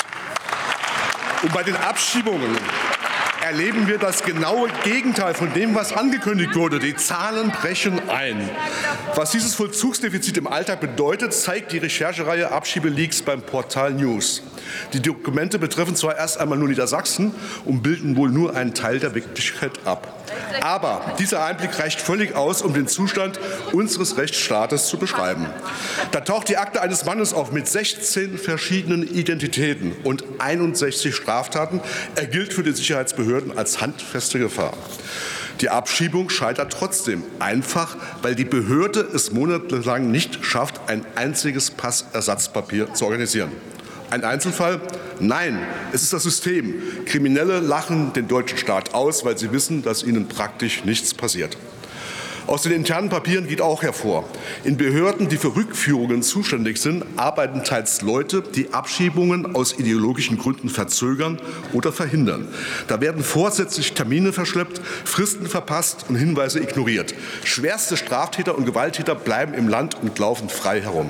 Und bei den Abschiebungen erleben wir das genaue Gegenteil von dem, was angekündigt wurde. Die Zahlen brechen ein. Was dieses Vollzugsdefizit im Alltag bedeutet, zeigt die Recherchereihe Abschiebeleaks beim Portal News. Die Dokumente betreffen zwar erst einmal nur Niedersachsen und bilden wohl nur einen Teil der Wirklichkeit ab. Aber dieser Einblick reicht völlig aus, um den Zustand unseres Rechtsstaates zu beschreiben. Da taucht die Akte eines Mannes auf mit sechzehn verschiedenen Identitäten und einundsechzig Straftaten. Er gilt für die Sicherheitsbehörden als handfeste Gefahr. Die Abschiebung scheitert trotzdem, einfach weil die Behörde es monatelang nicht schafft, ein einziges Passersatzpapier zu organisieren. Ein Einzelfall? Nein, es ist das System. Kriminelle lachen den deutschen Staat aus, weil sie wissen, dass ihnen praktisch nichts passiert. Aus den internen Papieren geht auch hervor: In Behörden, die für Rückführungen zuständig sind, arbeiten teils Leute, die Abschiebungen aus ideologischen Gründen verzögern oder verhindern. Da werden vorsätzlich Termine verschleppt, Fristen verpasst und Hinweise ignoriert. Schwerste Straftäter und Gewalttäter bleiben im Land und laufen frei herum.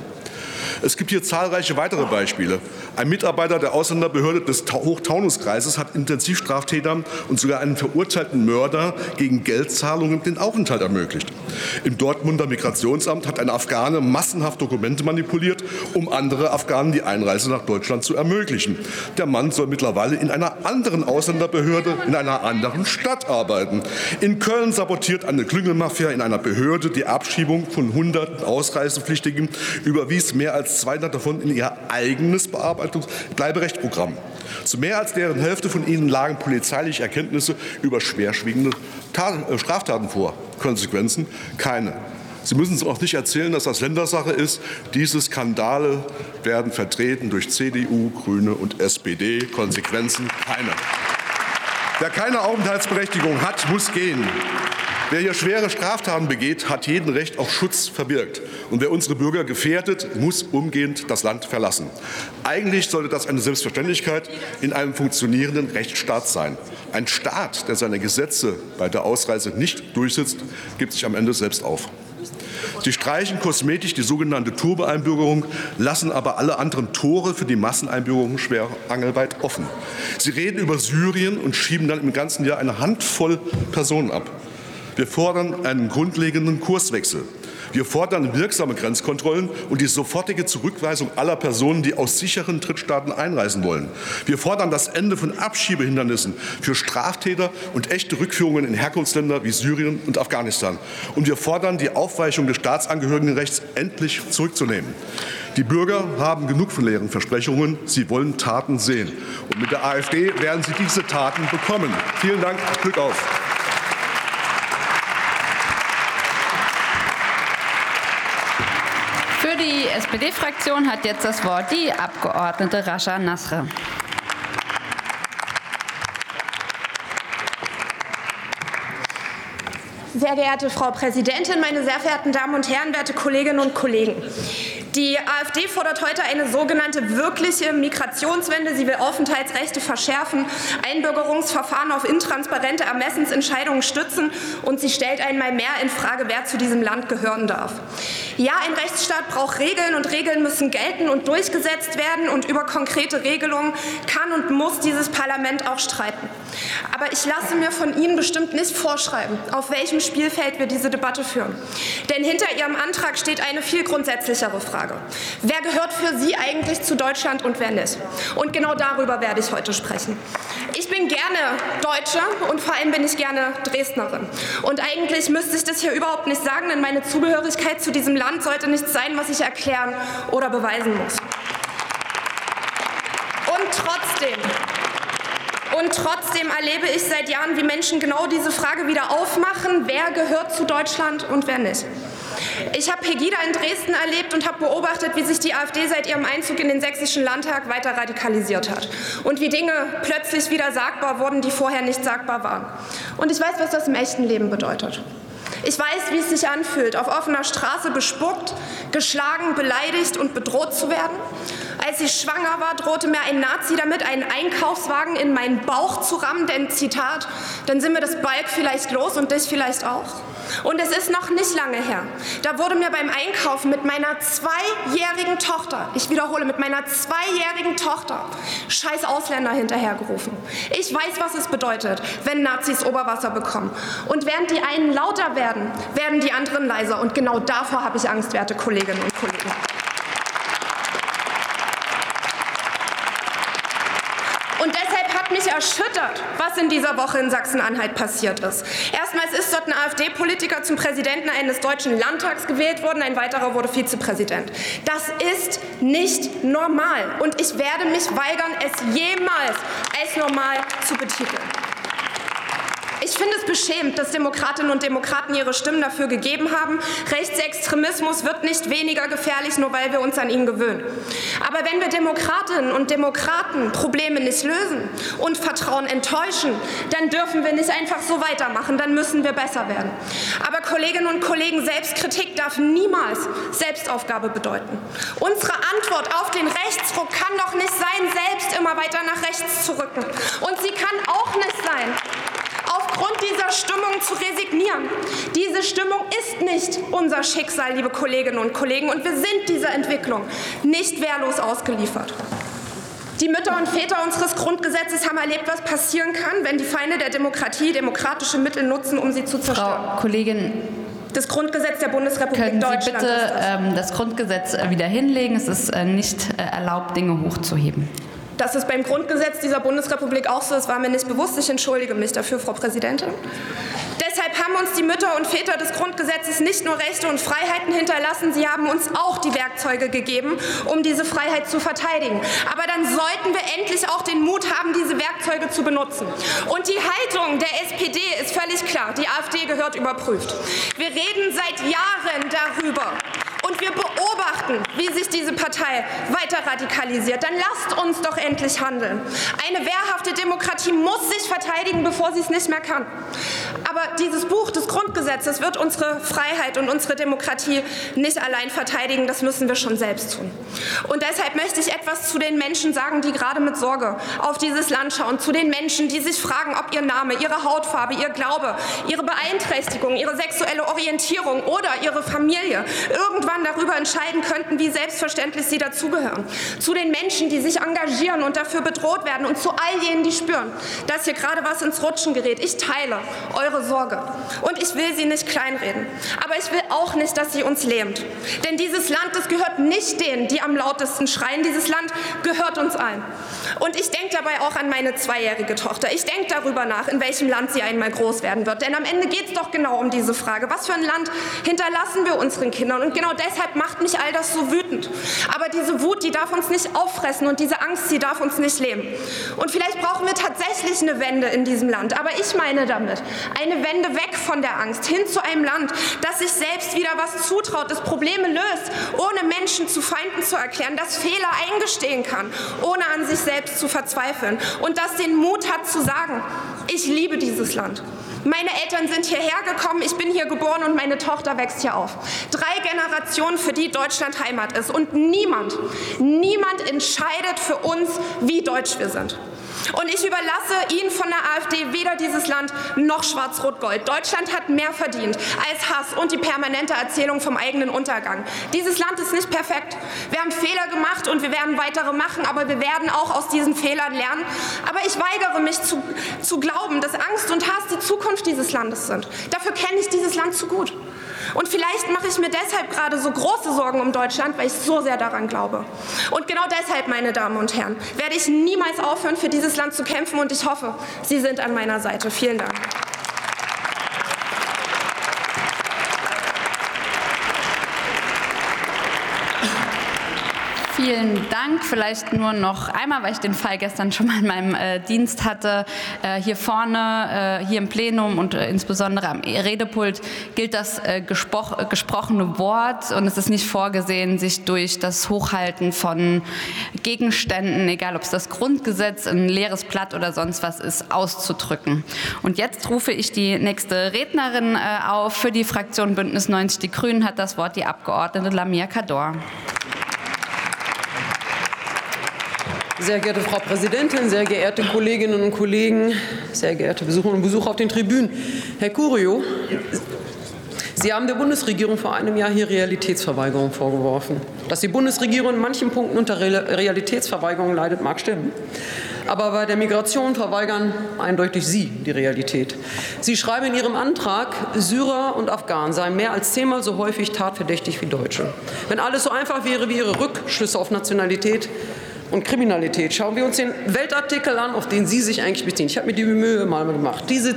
Es gibt hier zahlreiche weitere Beispiele. Ein Mitarbeiter der Ausländerbehörde des Hochtaunuskreises hat Intensivstraftätern und sogar einen verurteilten Mörder gegen Geldzahlungen den Aufenthalt ermöglicht. Im Dortmunder Migrationsamt hat ein Afghane massenhaft Dokumente manipuliert, um andere Afghanen die Einreise nach Deutschland zu ermöglichen. Der Mann soll mittlerweile in einer anderen Ausländerbehörde in einer anderen Stadt arbeiten. In Köln sabotiert eine Klüngelmafia in einer Behörde die Abschiebung von hunderten Ausreisepflichtigen, überwies mehr als zweihundert davon in ihr eigenes Bearbeitungs-Bleiberechtprogramm. Zu mehr als deren Hälfte von ihnen lagen polizeiliche Erkenntnisse über schwerwiegende Straftaten vor. Konsequenzen? Keine. Sie müssen uns auch nicht erzählen, dass das Ländersache ist. Diese Skandale werden vertreten durch C D U, Grüne und S P D. Konsequenzen? Keine. Wer keine Aufenthaltsberechtigung hat, muss gehen. Wer hier schwere Straftaten begeht, hat jeden Recht auf Schutz verbirgt. Und wer unsere Bürger gefährdet, muss umgehend das Land verlassen. Eigentlich sollte das eine Selbstverständlichkeit in einem funktionierenden Rechtsstaat sein. Ein Staat, der seine Gesetze bei der Ausreise nicht durchsetzt, gibt sich am Ende selbst auf. Sie streichen kosmetisch die sogenannte Turbo-Einbürgerung, lassen aber alle anderen Tore für die Masseneinbürgerung schwer angelweit offen. Sie reden über Syrien und schieben dann im ganzen Jahr eine Handvoll Personen ab. Wir fordern einen grundlegenden Kurswechsel. Wir fordern wirksame Grenzkontrollen und die sofortige Zurückweisung aller Personen, die aus sicheren Drittstaaten einreisen wollen. Wir fordern das Ende von Abschiebehindernissen für Straftäter und echte Rückführungen in Herkunftsländer wie Syrien und Afghanistan. Und wir fordern die Aufweichung des Staatsangehörigenrechts endlich zurückzunehmen. Die Bürger haben genug von leeren Versprechungen. Sie wollen Taten sehen. Und mit der AfD werden sie diese Taten bekommen. Vielen Dank. Glück auf. Für die S P D-Fraktion hat jetzt das Wort die Abgeordnete Rascha Nasre. Sehr geehrte Frau Präsidentin, meine sehr verehrten Damen und Herren, werte Kolleginnen und Kollegen! Die AfD fordert heute eine sogenannte wirkliche Migrationswende. Sie will Aufenthaltsrechte verschärfen, Einbürgerungsverfahren auf intransparente Ermessensentscheidungen stützen und sie stellt einmal mehr in Frage, wer zu diesem Land gehören darf. Ja, ein Rechtsstaat braucht Regeln und Regeln müssen gelten und durchgesetzt werden und über konkrete Regelungen kann und muss dieses Parlament auch streiten. Aber ich lasse mir von Ihnen bestimmt nicht vorschreiben, auf welchem Spielfeld wir diese Debatte führen. Denn hinter Ihrem Antrag steht eine viel grundsätzlichere Frage. Wer gehört für Sie eigentlich zu Deutschland und wer nicht? Und genau darüber werde ich heute sprechen. Ich bin gerne Deutsche und vor allem bin ich gerne Dresdnerin. Und eigentlich müsste ich das hier überhaupt nicht sagen, denn meine Zugehörigkeit zu diesem Land sollte nichts sein, was ich erklären oder beweisen muss. Und trotzdem Und trotzdem erlebe ich seit Jahren, wie Menschen genau diese Frage wieder aufmachen, wer gehört zu Deutschland und wer nicht. Ich habe Pegida in Dresden erlebt und habe beobachtet, wie sich die AfD seit ihrem Einzug in den Sächsischen Landtag weiter radikalisiert hat und wie Dinge plötzlich wieder sagbar wurden, die vorher nicht sagbar waren. Und ich weiß, was das im echten Leben bedeutet. Ich weiß, wie es sich anfühlt, auf offener Straße bespuckt, geschlagen, beleidigt und bedroht zu werden. Als ich schwanger war, drohte mir ein Nazi damit, einen Einkaufswagen in meinen Bauch zu rammen, denn, Zitat, dann sind wir das Balk vielleicht los und dich vielleicht auch. Und es ist noch nicht lange her. Da wurde mir beim Einkaufen mit meiner zweijährigen Tochter, ich wiederhole, mit meiner zweijährigen Tochter, scheiß Ausländer hinterhergerufen. Ich weiß, was es bedeutet, wenn Nazis Oberwasser bekommen. Und während die einen lauter werden, werden die anderen leiser. Und genau davor habe ich Angst, werte Kolleginnen und Kollegen. Und deshalb hat mich erschüttert, was in dieser Woche in Sachsen-Anhalt passiert ist. Erstmals ist dort ein AfD-Politiker zum Präsidenten eines deutschen Landtags gewählt worden, ein weiterer wurde Vizepräsident. Das ist nicht normal und ich werde mich weigern, es jemals als normal zu betiteln. Ich finde es beschämend, dass Demokratinnen und Demokraten ihre Stimmen dafür gegeben haben. Rechtsextremismus wird nicht weniger gefährlich, nur weil wir uns an ihn gewöhnen. Aber wenn wir Demokratinnen und Demokraten Probleme nicht lösen und Vertrauen enttäuschen, dann dürfen wir nicht einfach so weitermachen, dann müssen wir besser werden. Aber Kolleginnen und Kollegen, Selbstkritik darf niemals Selbstaufgabe bedeuten. Unsere Antwort auf den Rechtsruck kann doch nicht sein, selbst immer weiter nach rechts zu rücken. Und sie kann auch nicht sein, aufgrund dieser Stimmung zu resignieren. Diese Stimmung ist nicht unser Schicksal, liebe Kolleginnen und Kollegen, und wir sind dieser Entwicklung nicht wehrlos ausgeliefert. Die Mütter und Väter unseres Grundgesetzes haben erlebt, was passieren kann, wenn die Feinde der Demokratie demokratische Mittel nutzen, um sie zu zerstören. Frau Kollegin, das Grundgesetz der Bundesrepublik können Sie Deutschland bitte ist das. Ähm, das Grundgesetz wieder hinlegen? Es ist äh, nicht äh, erlaubt, Dinge hochzuheben. Dass es beim Grundgesetz dieser Bundesrepublik auch so ist, war mir nicht bewusst. Ich entschuldige mich dafür, Frau Präsidentin. Deshalb haben uns die Mütter und Väter des Grundgesetzes nicht nur Rechte und Freiheiten hinterlassen, sie haben uns auch die Werkzeuge gegeben, um diese Freiheit zu verteidigen. Aber dann sollten wir endlich auch den Mut haben, diese Werkzeuge zu benutzen. Und die Haltung der S P D ist völlig klar. Die AfD gehört überprüft. Wir reden seit Jahren darüber. Und wir beobachten, wie sich diese Partei weiter radikalisiert. Dann lasst uns doch endlich handeln. Eine wehrhafte Demokratie muss sich verteidigen, bevor sie es nicht mehr kann. Aber dieses Buch des Grundgesetzes wird unsere Freiheit und unsere Demokratie nicht allein verteidigen. Das müssen wir schon selbst tun. Und deshalb möchte ich etwas zu den Menschen sagen, die gerade mit Sorge auf dieses Land schauen. Zu den Menschen, die sich fragen, ob ihr Name, ihre Hautfarbe, ihr Glaube, ihre Beeinträchtigung, ihre sexuelle Orientierung oder ihre Familie irgendwann darüber entscheiden könnten, wie selbstverständlich sie dazugehören. Zu den Menschen, die sich engagieren und dafür bedroht werden und zu all jenen, die spüren, dass hier gerade was ins Rutschen gerät. Ich teile eure Sorge und ich will sie nicht kleinreden. Aber ich will auch nicht, dass sie uns lähmt. Denn dieses Land, das gehört nicht denen, die am lautesten schreien. Dieses Land gehört uns allen. Und ich denke dabei auch an meine zweijährige Tochter. Ich denke darüber nach, in welchem Land sie einmal groß werden wird. Denn am Ende geht es doch genau um diese Frage. Was für ein Land hinterlassen wir unseren Kindern? Und genau deshalb macht mich all das so wütend. Aber diese Wut, die darf uns nicht auffressen und diese Angst, die darf uns nicht lähmen. Und vielleicht brauchen wir tatsächlich eine Wende in diesem Land. Aber ich meine damit Eine Wende weg von der Angst hin zu einem Land, das sich selbst wieder was zutraut, das Probleme löst, ohne Menschen zu Feinden zu erklären, das Fehler eingestehen kann, ohne an sich selbst zu verzweifeln und das den Mut hat zu sagen, ich liebe dieses Land. Meine Eltern sind hierher gekommen, ich bin hier geboren und meine Tochter wächst hier auf. Drei Generationen, für die Deutschland Heimat ist. Und niemand, niemand entscheidet für uns, wie deutsch wir sind. Und ich überlasse Ihnen von der AfD weder dieses Land noch Schwarz-Rot-Gold. Deutschland hat mehr verdient als Hass und die permanente Erzählung vom eigenen Untergang. Dieses Land ist nicht perfekt. Wir haben Fehler gemacht und wir werden weitere machen, aber wir werden auch aus diesen Fehlern lernen. Aber ich weigere mich zu, zu glauben, dass Angst und Hass die Zukunft dieses Landes sind. Dafür kenne ich dieses Land zu gut. Und vielleicht mache ich mir deshalb gerade so große Sorgen um Deutschland, weil ich so sehr daran glaube. Und genau deshalb, meine Damen und Herren, werde ich niemals aufhören, für dieses Land zu kämpfen. Und ich hoffe, Sie sind an meiner Seite. Vielen Dank. Vielen Dank. Vielleicht nur noch einmal, weil ich den Fall gestern schon mal in meinem äh, Dienst hatte. Äh, hier vorne, äh, hier im Plenum und äh, insbesondere am Redepult gilt das äh, gespro äh, gesprochene Wort und es ist nicht vorgesehen, sich durch das Hochhalten von Gegenständen, egal ob es das Grundgesetz, ein leeres Blatt oder sonst was ist, auszudrücken. Und jetzt rufe ich die nächste Rednerin äh, auf. Für die Fraktion Bündnis neunzig Die Grünen hat das Wort die Abgeordnete Lamia Kador. Sehr geehrte Frau Präsidentin, sehr geehrte Kolleginnen und Kollegen, sehr geehrte Besucherinnen und Besucher auf den Tribünen. Herr Curio, Sie haben der Bundesregierung vor einem Jahr hier Realitätsverweigerung vorgeworfen. Dass die Bundesregierung in manchen Punkten unter Realitätsverweigerung leidet, mag stimmen. Aber bei der Migration verweigern eindeutig Sie die Realität. Sie schreiben in Ihrem Antrag, Syrer und Afghanen seien mehr als zehnmal so häufig tatverdächtig wie Deutsche. Wenn alles so einfach wäre wie Ihre Rückschlüsse auf Nationalität und Kriminalität, schauen wir uns den Weltartikel an, auf den Sie sich eigentlich beziehen. Ich habe mir die Mühe mal gemacht. Diese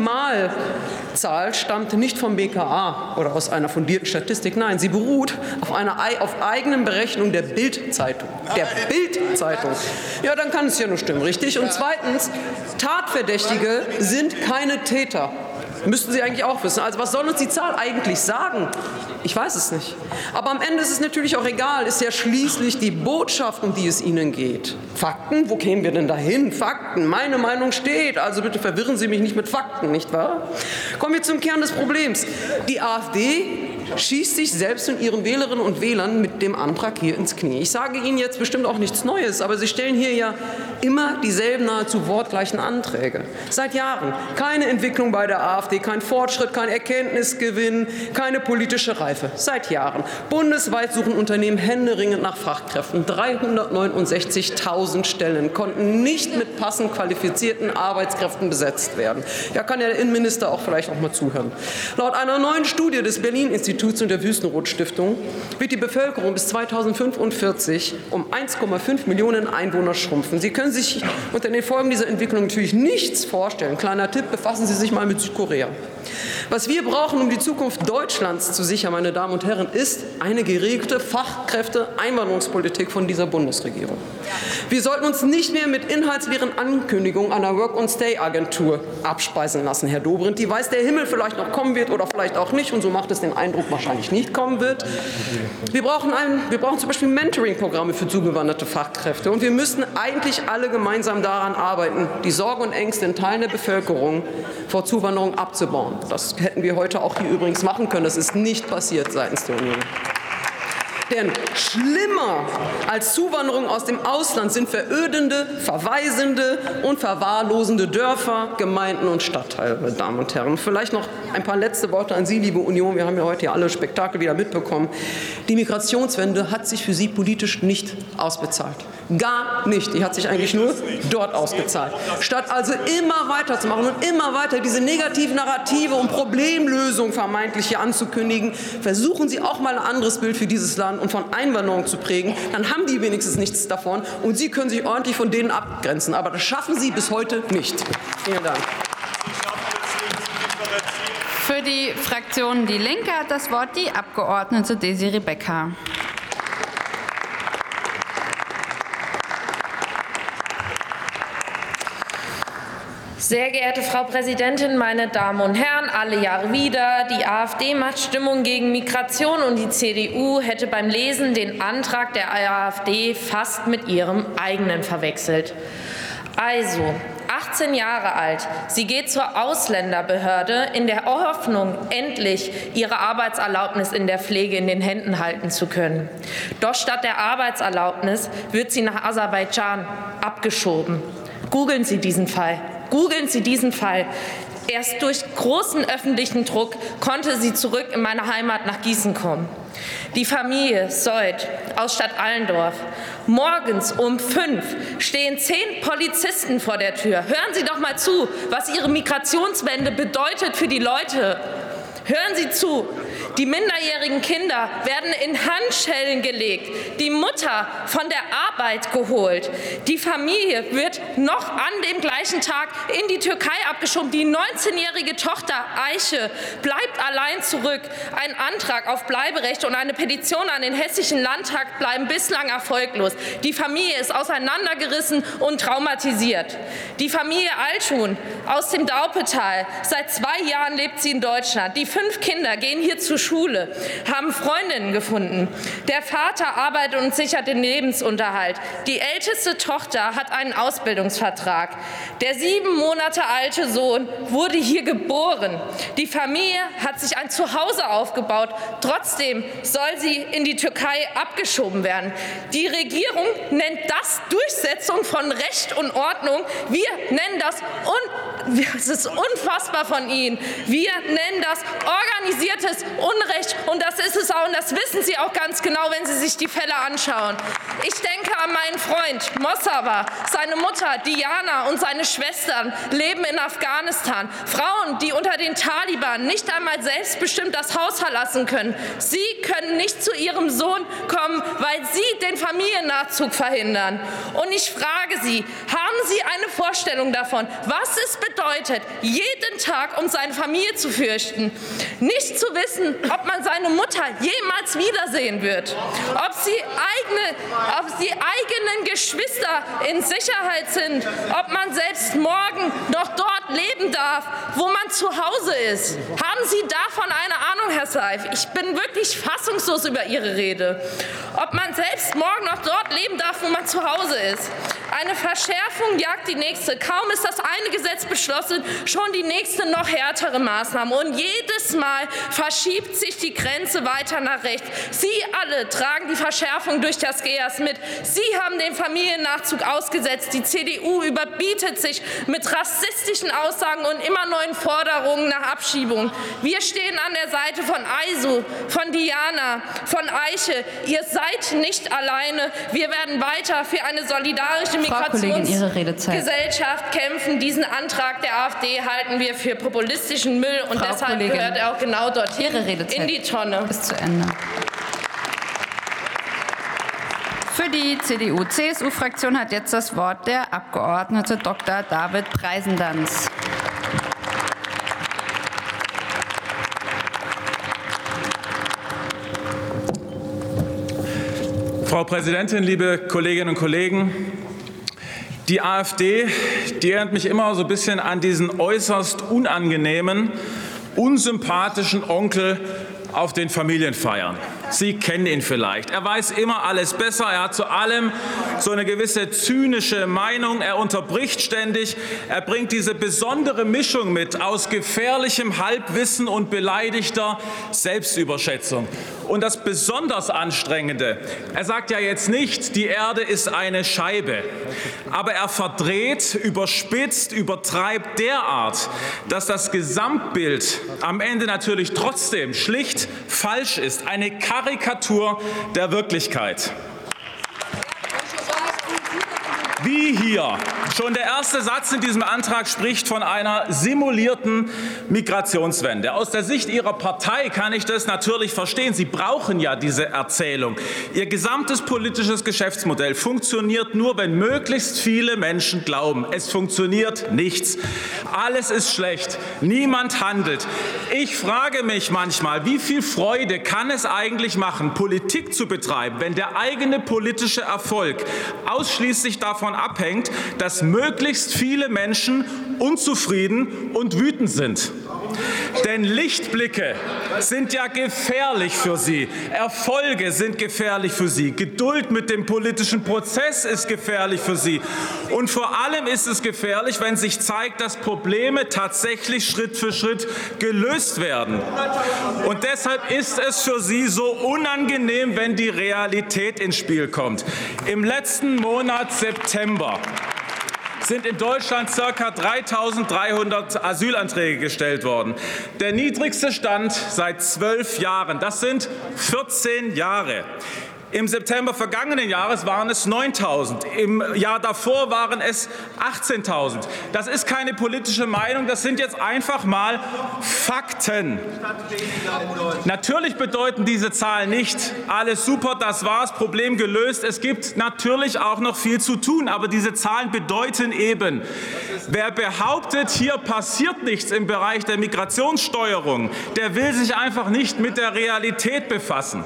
Zehnmal-Zahl stammt nicht vom B K A oder aus einer fundierten Statistik. Nein, sie beruht auf einer auf eigenen Berechnung der Bild-Zeitung. Der Bild-Zeitung. Ja, dann kann es ja nur stimmen, richtig? Und zweitens, Tatverdächtige sind keine Täter. Müssten Sie eigentlich auch wissen. Also was soll uns die Zahl eigentlich sagen? Ich weiß es nicht. Aber am Ende ist es natürlich auch egal, ist ja schließlich die Botschaft, um die es Ihnen geht. Fakten? Wo kämen wir denn dahin? Fakten. Meine Meinung steht. Also bitte verwirren Sie mich nicht mit Fakten, nicht wahr? Kommen wir zum Kern des Problems. Die AfD schießt sich selbst und ihren Wählerinnen und Wählern mit dem Antrag hier ins Knie. Ich sage Ihnen jetzt bestimmt auch nichts Neues, aber Sie stellen hier ja immer dieselben nahezu wortgleichen Anträge. Seit Jahren. Keine Entwicklung bei der AfD, kein Fortschritt, kein Erkenntnisgewinn, keine politische Reife. Seit Jahren. Bundesweit suchen Unternehmen händeringend nach Fachkräften. dreihundertneunundsechzigtausend Stellen konnten nicht mit passend qualifizierten Arbeitskräften besetzt werden. Ja, kann ja der Innenminister auch vielleicht auch mal zuhören. Laut einer neuen Studie des Berlin-Instituts und der Wüstenrot-Stiftung wird die Bevölkerung bis zweitausendfünfundvierzig um eins Komma fünf Millionen Einwohner schrumpfen. Sie können sich unter den Folgen dieser Entwicklung natürlich nichts vorstellen. Kleiner Tipp, befassen Sie sich mal mit Südkorea. Was wir brauchen, um die Zukunft Deutschlands zu sichern, meine Damen und Herren, ist eine geregelte Fachkräfte-Einwanderungspolitik von dieser Bundesregierung. Wir sollten uns nicht mehr mit inhaltsleeren Ankündigungen einer Work-and-Stay-Agentur abspeisen lassen, Herr Dobrindt. Die weiß der Himmel vielleicht noch kommen wird oder vielleicht auch nicht, und so macht es den Eindruck, wahrscheinlich nicht kommen wird. Wir brauchen, ein, wir brauchen zum Beispiel Mentoring-Programme für zugewanderte Fachkräfte. Und wir müssten eigentlich alle gemeinsam daran arbeiten, die Sorgen und Ängste in Teilen der Bevölkerung vor Zuwanderung abzubauen. Das hätten wir heute auch hier übrigens machen können. Das ist nicht passiert seitens der Union. Denn schlimmer als Zuwanderung aus dem Ausland sind verödende, verwaisende und verwahrlosende Dörfer, Gemeinden und Stadtteile, meine Damen und Herren. Vielleicht noch ein paar letzte Worte an Sie, liebe Union. Wir haben ja heute ja alle Spektakel wieder mitbekommen. Die Migrationswende hat sich für Sie politisch nicht ausbezahlt. Gar nicht. Die hat sich eigentlich nur dort ausgezahlt. Statt also immer weiterzumachen und immer weiter diese negativen Narrative und Problemlösungen vermeintlich hier anzukündigen, versuchen Sie auch mal ein anderes Bild für dieses Land und von Einwanderung zu prägen. Dann haben die wenigstens nichts davon und Sie können sich ordentlich von denen abgrenzen. Aber das schaffen Sie bis heute nicht. Vielen Dank. Für die Fraktion Die Linke hat das Wort die Abgeordnete Desiree Becker. Sehr geehrte Frau Präsidentin, meine Damen und Herren, alle Jahre wieder. Die AfD macht Stimmung gegen Migration und die C D U hätte beim Lesen den Antrag der AfD fast mit ihrem eigenen verwechselt. Also, achtzehn Jahre alt, sie geht zur Ausländerbehörde in der Hoffnung, endlich ihre Arbeitserlaubnis in der Pflege in den Händen halten zu können. Doch statt der Arbeitserlaubnis wird sie nach Aserbaidschan abgeschoben. Googeln Sie diesen Fall. Googeln Sie diesen Fall. Erst durch großen öffentlichen Druck konnte sie zurück in meine Heimat nach Gießen kommen. Die Familie Sold aus Stadt Allendorf. Morgens um fünf stehen zehn Polizisten vor der Tür. Hören Sie doch mal zu, was Ihre Migrationswende bedeutet für die Leute. Hören Sie zu. Die minderjährigen Kinder werden in Handschellen gelegt, die Mutter von der Arbeit geholt. Die Familie wird noch an dem gleichen Tag in die Türkei abgeschoben. Die neunzehnjährige Tochter Eiche bleibt allein zurück. Ein Antrag auf Bleiberecht und eine Petition an den Hessischen Landtag bleiben bislang erfolglos. Die Familie ist auseinandergerissen und traumatisiert. Die Familie Altschun aus dem Daupetal. Seit zwei Jahren lebt sie in Deutschland. Die fünf Kinder gehen hier zur Schule, haben Freundinnen gefunden. Der Vater arbeitet und sichert den Lebensunterhalt. Die älteste Tochter hat einen Ausbildungsvertrag. Der sieben Monate alte Sohn wurde hier geboren. Die Familie hat sich ein Zuhause aufgebaut. Trotzdem soll sie in die Türkei abgeschoben werden. Die Regierung nennt das Durchsetzung von Recht und Ordnung. Wir nennen das, un es ist unfassbar von Ihnen, wir nennen das organisiertes Unrecht, und das ist es auch, und das wissen Sie auch ganz genau, wenn Sie sich die Fälle anschauen. Ich denke an meinen Freund Mossawa, seine Mutter Diana und seine Schwestern leben in Afghanistan. Frauen, die unter den Taliban nicht einmal selbstbestimmt das Haus verlassen können. Sie können nicht zu ihrem Sohn kommen, weil Sie den Familiennachzug verhindern. Und ich frage Sie, haben Sie eine Vorstellung davon, was es bedeutet, jeden Tag um seine Familie zu fürchten? Nicht zu wissen, ob man seine Mutter jemals wiedersehen wird, ob sie, eigene, ob sie eigenen Geschwister in Sicherheit sind, ob man selbst morgen noch dort leben darf, wo man zu Hause ist. Haben Sie davon eine Ahnung, Herr Seif? Ich bin wirklich fassungslos über Ihre Rede. Ob man selbst morgen noch dort leben darf, wo man zu Hause ist. Eine Verschärfung jagt die nächste. Kaum ist das eine Gesetz beschlossen, schon die nächste noch härtere Maßnahme. Und jedes Mal verschiebt sich die Grenze weiter nach rechts. Sie alle tragen die Verschärfung durch das G E A S mit. Sie haben den Familiennachzug ausgesetzt. Die C D U überbietet sich mit rassistischen Aussagen und immer neuen Forderungen nach Abschiebung. Wir stehen an der Seite von Aisu, von Diana, von Eiche. Ihr seid nicht alleine. Wir werden weiter für eine solidarische Migrationsgesellschaft kämpfen. Diesen Antrag der AfD halten wir für populistischen Müll, und Frau deshalb Kollegin, gehört er auch genau dorthin, Ihre Redezeit in die Tonne. ist zu Ende. Für die C D U-C S U-Fraktion hat jetzt das Wort der Abgeordnete Doktor David Preisendanz. Frau Präsidentin, liebe Kolleginnen und Kollegen! Die AfD, die erinnert mich immer so ein bisschen an diesen äußerst unangenehmen, unsympathischen Onkel auf den Familienfeiern. Sie kennen ihn vielleicht. Er weiß immer alles besser. Er hat zu allem so eine gewisse zynische Meinung. Er unterbricht ständig. Er bringt diese besondere Mischung mit aus gefährlichem Halbwissen und beleidigter Selbstüberschätzung. Und das besonders Anstrengende, er sagt ja jetzt nicht, die Erde ist eine Scheibe. Aber er verdreht, überspitzt, übertreibt derart, dass das Gesamtbild am Ende natürlich trotzdem schlicht falsch ist. Eine Karikatur der Wirklichkeit. Wie hier. Schon der erste Satz in diesem Antrag spricht von einer simulierten Migrationswende. Aus der Sicht Ihrer Partei kann ich das natürlich verstehen. Sie brauchen ja diese Erzählung. Ihr gesamtes politisches Geschäftsmodell funktioniert nur, wenn möglichst viele Menschen glauben. Es funktioniert nichts. Alles ist schlecht. Niemand handelt. Ich frage mich manchmal, wie viel Freude kann es eigentlich machen, Politik zu betreiben, wenn der eigene politische Erfolg ausschließlich davon abhängt, dass dass möglichst viele Menschen unzufrieden und wütend sind. Denn Lichtblicke sind ja gefährlich für Sie. Erfolge sind gefährlich für Sie. Geduld mit dem politischen Prozess ist gefährlich für Sie. Und vor allem ist es gefährlich, wenn sich zeigt, dass Probleme tatsächlich Schritt für Schritt gelöst werden. Und deshalb ist es für Sie so unangenehm, wenn die Realität ins Spiel kommt. Im letzten Monat September sind in Deutschland ca. dreitausenddreihundert Asylanträge gestellt worden. Der niedrigste Stand seit zwölf Jahren. Das sind vierzehn Jahre. Im September vergangenen Jahres waren es neuntausend. Im Jahr davor waren es achtzehntausend. Das ist keine politische Meinung, das sind jetzt einfach mal Fakten. Natürlich bedeuten diese Zahlen nicht, alles super, das war's, Problem gelöst. Es gibt natürlich auch noch viel zu tun, aber diese Zahlen bedeuten eben, wer behauptet, hier passiert nichts im Bereich der Migrationssteuerung, der will sich einfach nicht mit der Realität befassen.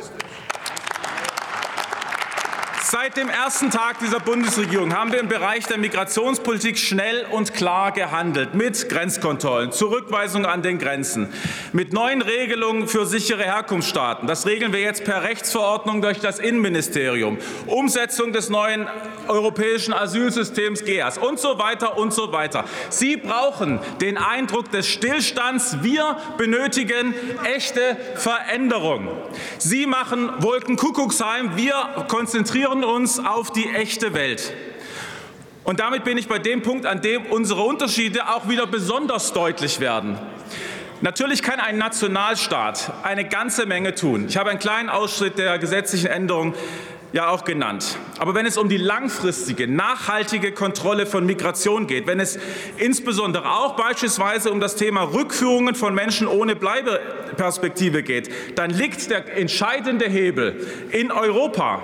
Seit dem ersten Tag dieser Bundesregierung haben wir im Bereich der Migrationspolitik schnell und klar gehandelt, mit Grenzkontrollen, Zurückweisung an den Grenzen, mit neuen Regelungen für sichere Herkunftsstaaten. Das regeln wir jetzt per Rechtsverordnung durch das Innenministerium, Umsetzung des neuen europäischen Asylsystems G E A S und so weiter und so weiter. Sie brauchen den Eindruck des Stillstands. Wir benötigen echte Veränderung. Sie machen Wolkenkuckucksheim. Wir konzentrieren uns auf die echte Welt. Und damit bin ich bei dem Punkt, an dem unsere Unterschiede auch wieder besonders deutlich werden. Natürlich kann ein Nationalstaat eine ganze Menge tun. Ich habe einen kleinen Ausschnitt der gesetzlichen Änderung ja auch genannt. Aber wenn es um die langfristige, nachhaltige Kontrolle von Migration geht, wenn es insbesondere auch beispielsweise um das Thema Rückführungen von Menschen ohne Bleibeperspektive geht, dann liegt der entscheidende Hebel in Europa.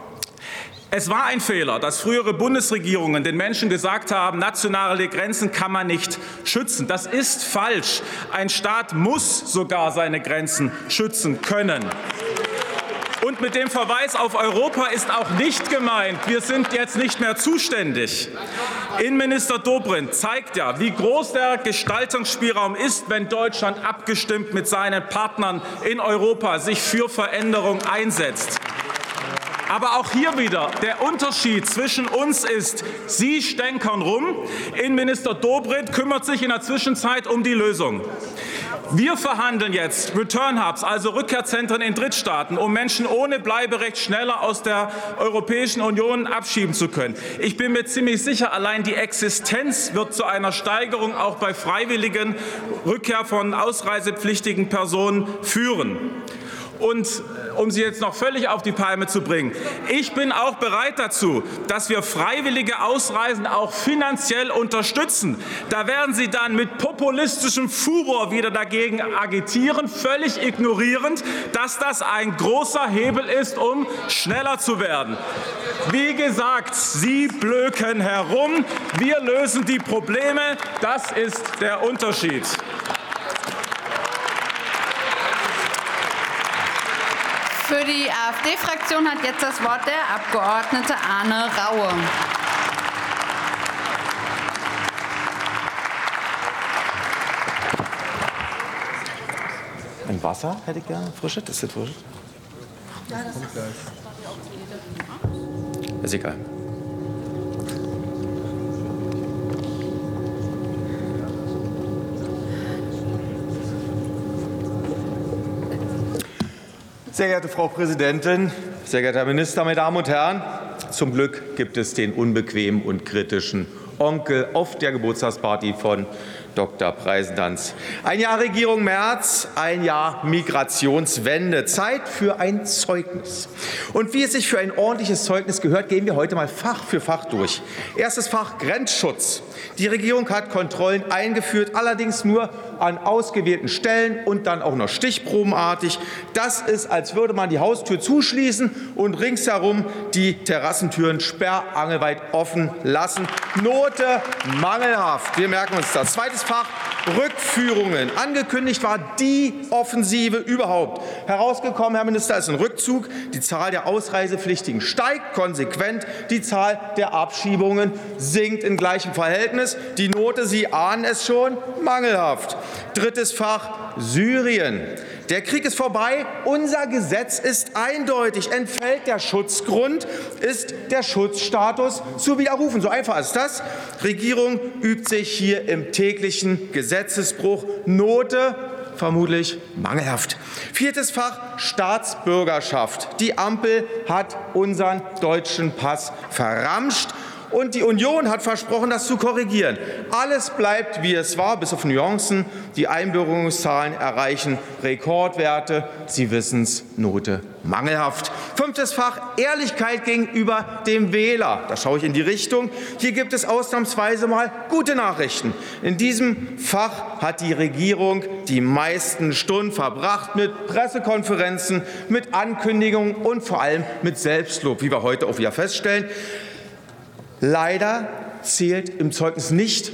Es war ein Fehler, dass frühere Bundesregierungen den Menschen gesagt haben, nationale Grenzen kann man nicht schützen. Das ist falsch. Ein Staat muss sogar seine Grenzen schützen können. Und mit dem Verweis auf Europa ist auch nicht gemeint, wir sind jetzt nicht mehr zuständig. Innenminister Dobrindt zeigt ja, wie groß der Gestaltungsspielraum ist, wenn Deutschland abgestimmt mit seinen Partnern in Europa sich für Veränderung einsetzt. Aber auch hier wieder, der Unterschied zwischen uns ist, Sie stänkern rum, Innenminister Dobrindt kümmert sich in der Zwischenzeit um die Lösung. Wir verhandeln jetzt Return Hubs, also Rückkehrzentren in Drittstaaten, um Menschen ohne Bleiberecht schneller aus der Europäischen Union abschieben zu können. Ich bin mir ziemlich sicher, allein die Existenz wird zu einer Steigerung auch bei freiwilligen Rückkehr von ausreisepflichtigen Personen führen. Und um Sie jetzt noch völlig auf die Palme zu bringen, ich bin auch bereit dazu, dass wir freiwillige Ausreisen auch finanziell unterstützen. Da werden Sie dann mit populistischem Furor wieder dagegen agitieren, völlig ignorierend, dass das ein großer Hebel ist, um schneller zu werden. Wie gesagt, Sie blöken herum, wir lösen die Probleme, das ist der Unterschied. Für die AfD-Fraktion hat jetzt das Wort der Abgeordnete Arne Raue. Ein Wasser hätte ich gerne. Frische? Das ist frisch. Ja, das ist gleich. Ist egal. Sehr geehrte Frau Präsidentin, sehr geehrter Herr Minister, meine Damen und Herren! Zum Glück gibt es den unbequemen und kritischen Onkel auf der Geburtstagsparty von Doktor Preisentanz. Ein Jahr Regierung Merz, ein Jahr Migrationswende. Zeit für ein Zeugnis. Und wie es sich für ein ordentliches Zeugnis gehört, gehen wir heute mal Fach für Fach durch. Erstes Fach Grenzschutz. Die Regierung hat Kontrollen eingeführt, allerdings nur an ausgewählten Stellen und dann auch noch stichprobenartig. Das ist, als würde man die Haustür zuschließen und ringsherum die Terrassentüren sperrangelweit offen lassen. Not Note mangelhaft. Wir merken uns das. Zweites Fach Rückführungen. Angekündigt war die Offensive überhaupt. Herausgekommen, Herr Minister, ist ein Rückzug. Die Zahl der Ausreisepflichtigen steigt konsequent. Die Zahl der Abschiebungen sinkt in gleichem Verhältnis. Die Note, Sie ahnen es schon, mangelhaft. Drittes Fach Syrien. Der Krieg ist vorbei. Unser Gesetz ist eindeutig. Entfällt der Schutzgrund, ist der Schutzstatus zu widerrufen. So einfach ist das. Regierung übt sich hier im täglichen Gesetzesbruch. Note vermutlich mangelhaft. Viertes Fach Staatsbürgerschaft. Die Ampel hat unseren deutschen Pass verramscht. Und die Union hat versprochen, das zu korrigieren. Alles bleibt, wie es war, bis auf Nuancen. Die Einbürgerungszahlen erreichen Rekordwerte. Sie wissen es, Note mangelhaft. Fünftes Fach Ehrlichkeit gegenüber dem Wähler. Da schaue ich in die Richtung. Hier gibt es ausnahmsweise mal gute Nachrichten. In diesem Fach hat die Regierung die meisten Stunden verbracht mit Pressekonferenzen, mit Ankündigungen und vor allem mit Selbstlob, wie wir heute auch wieder feststellen. Leider zählt im Zeugnis nicht,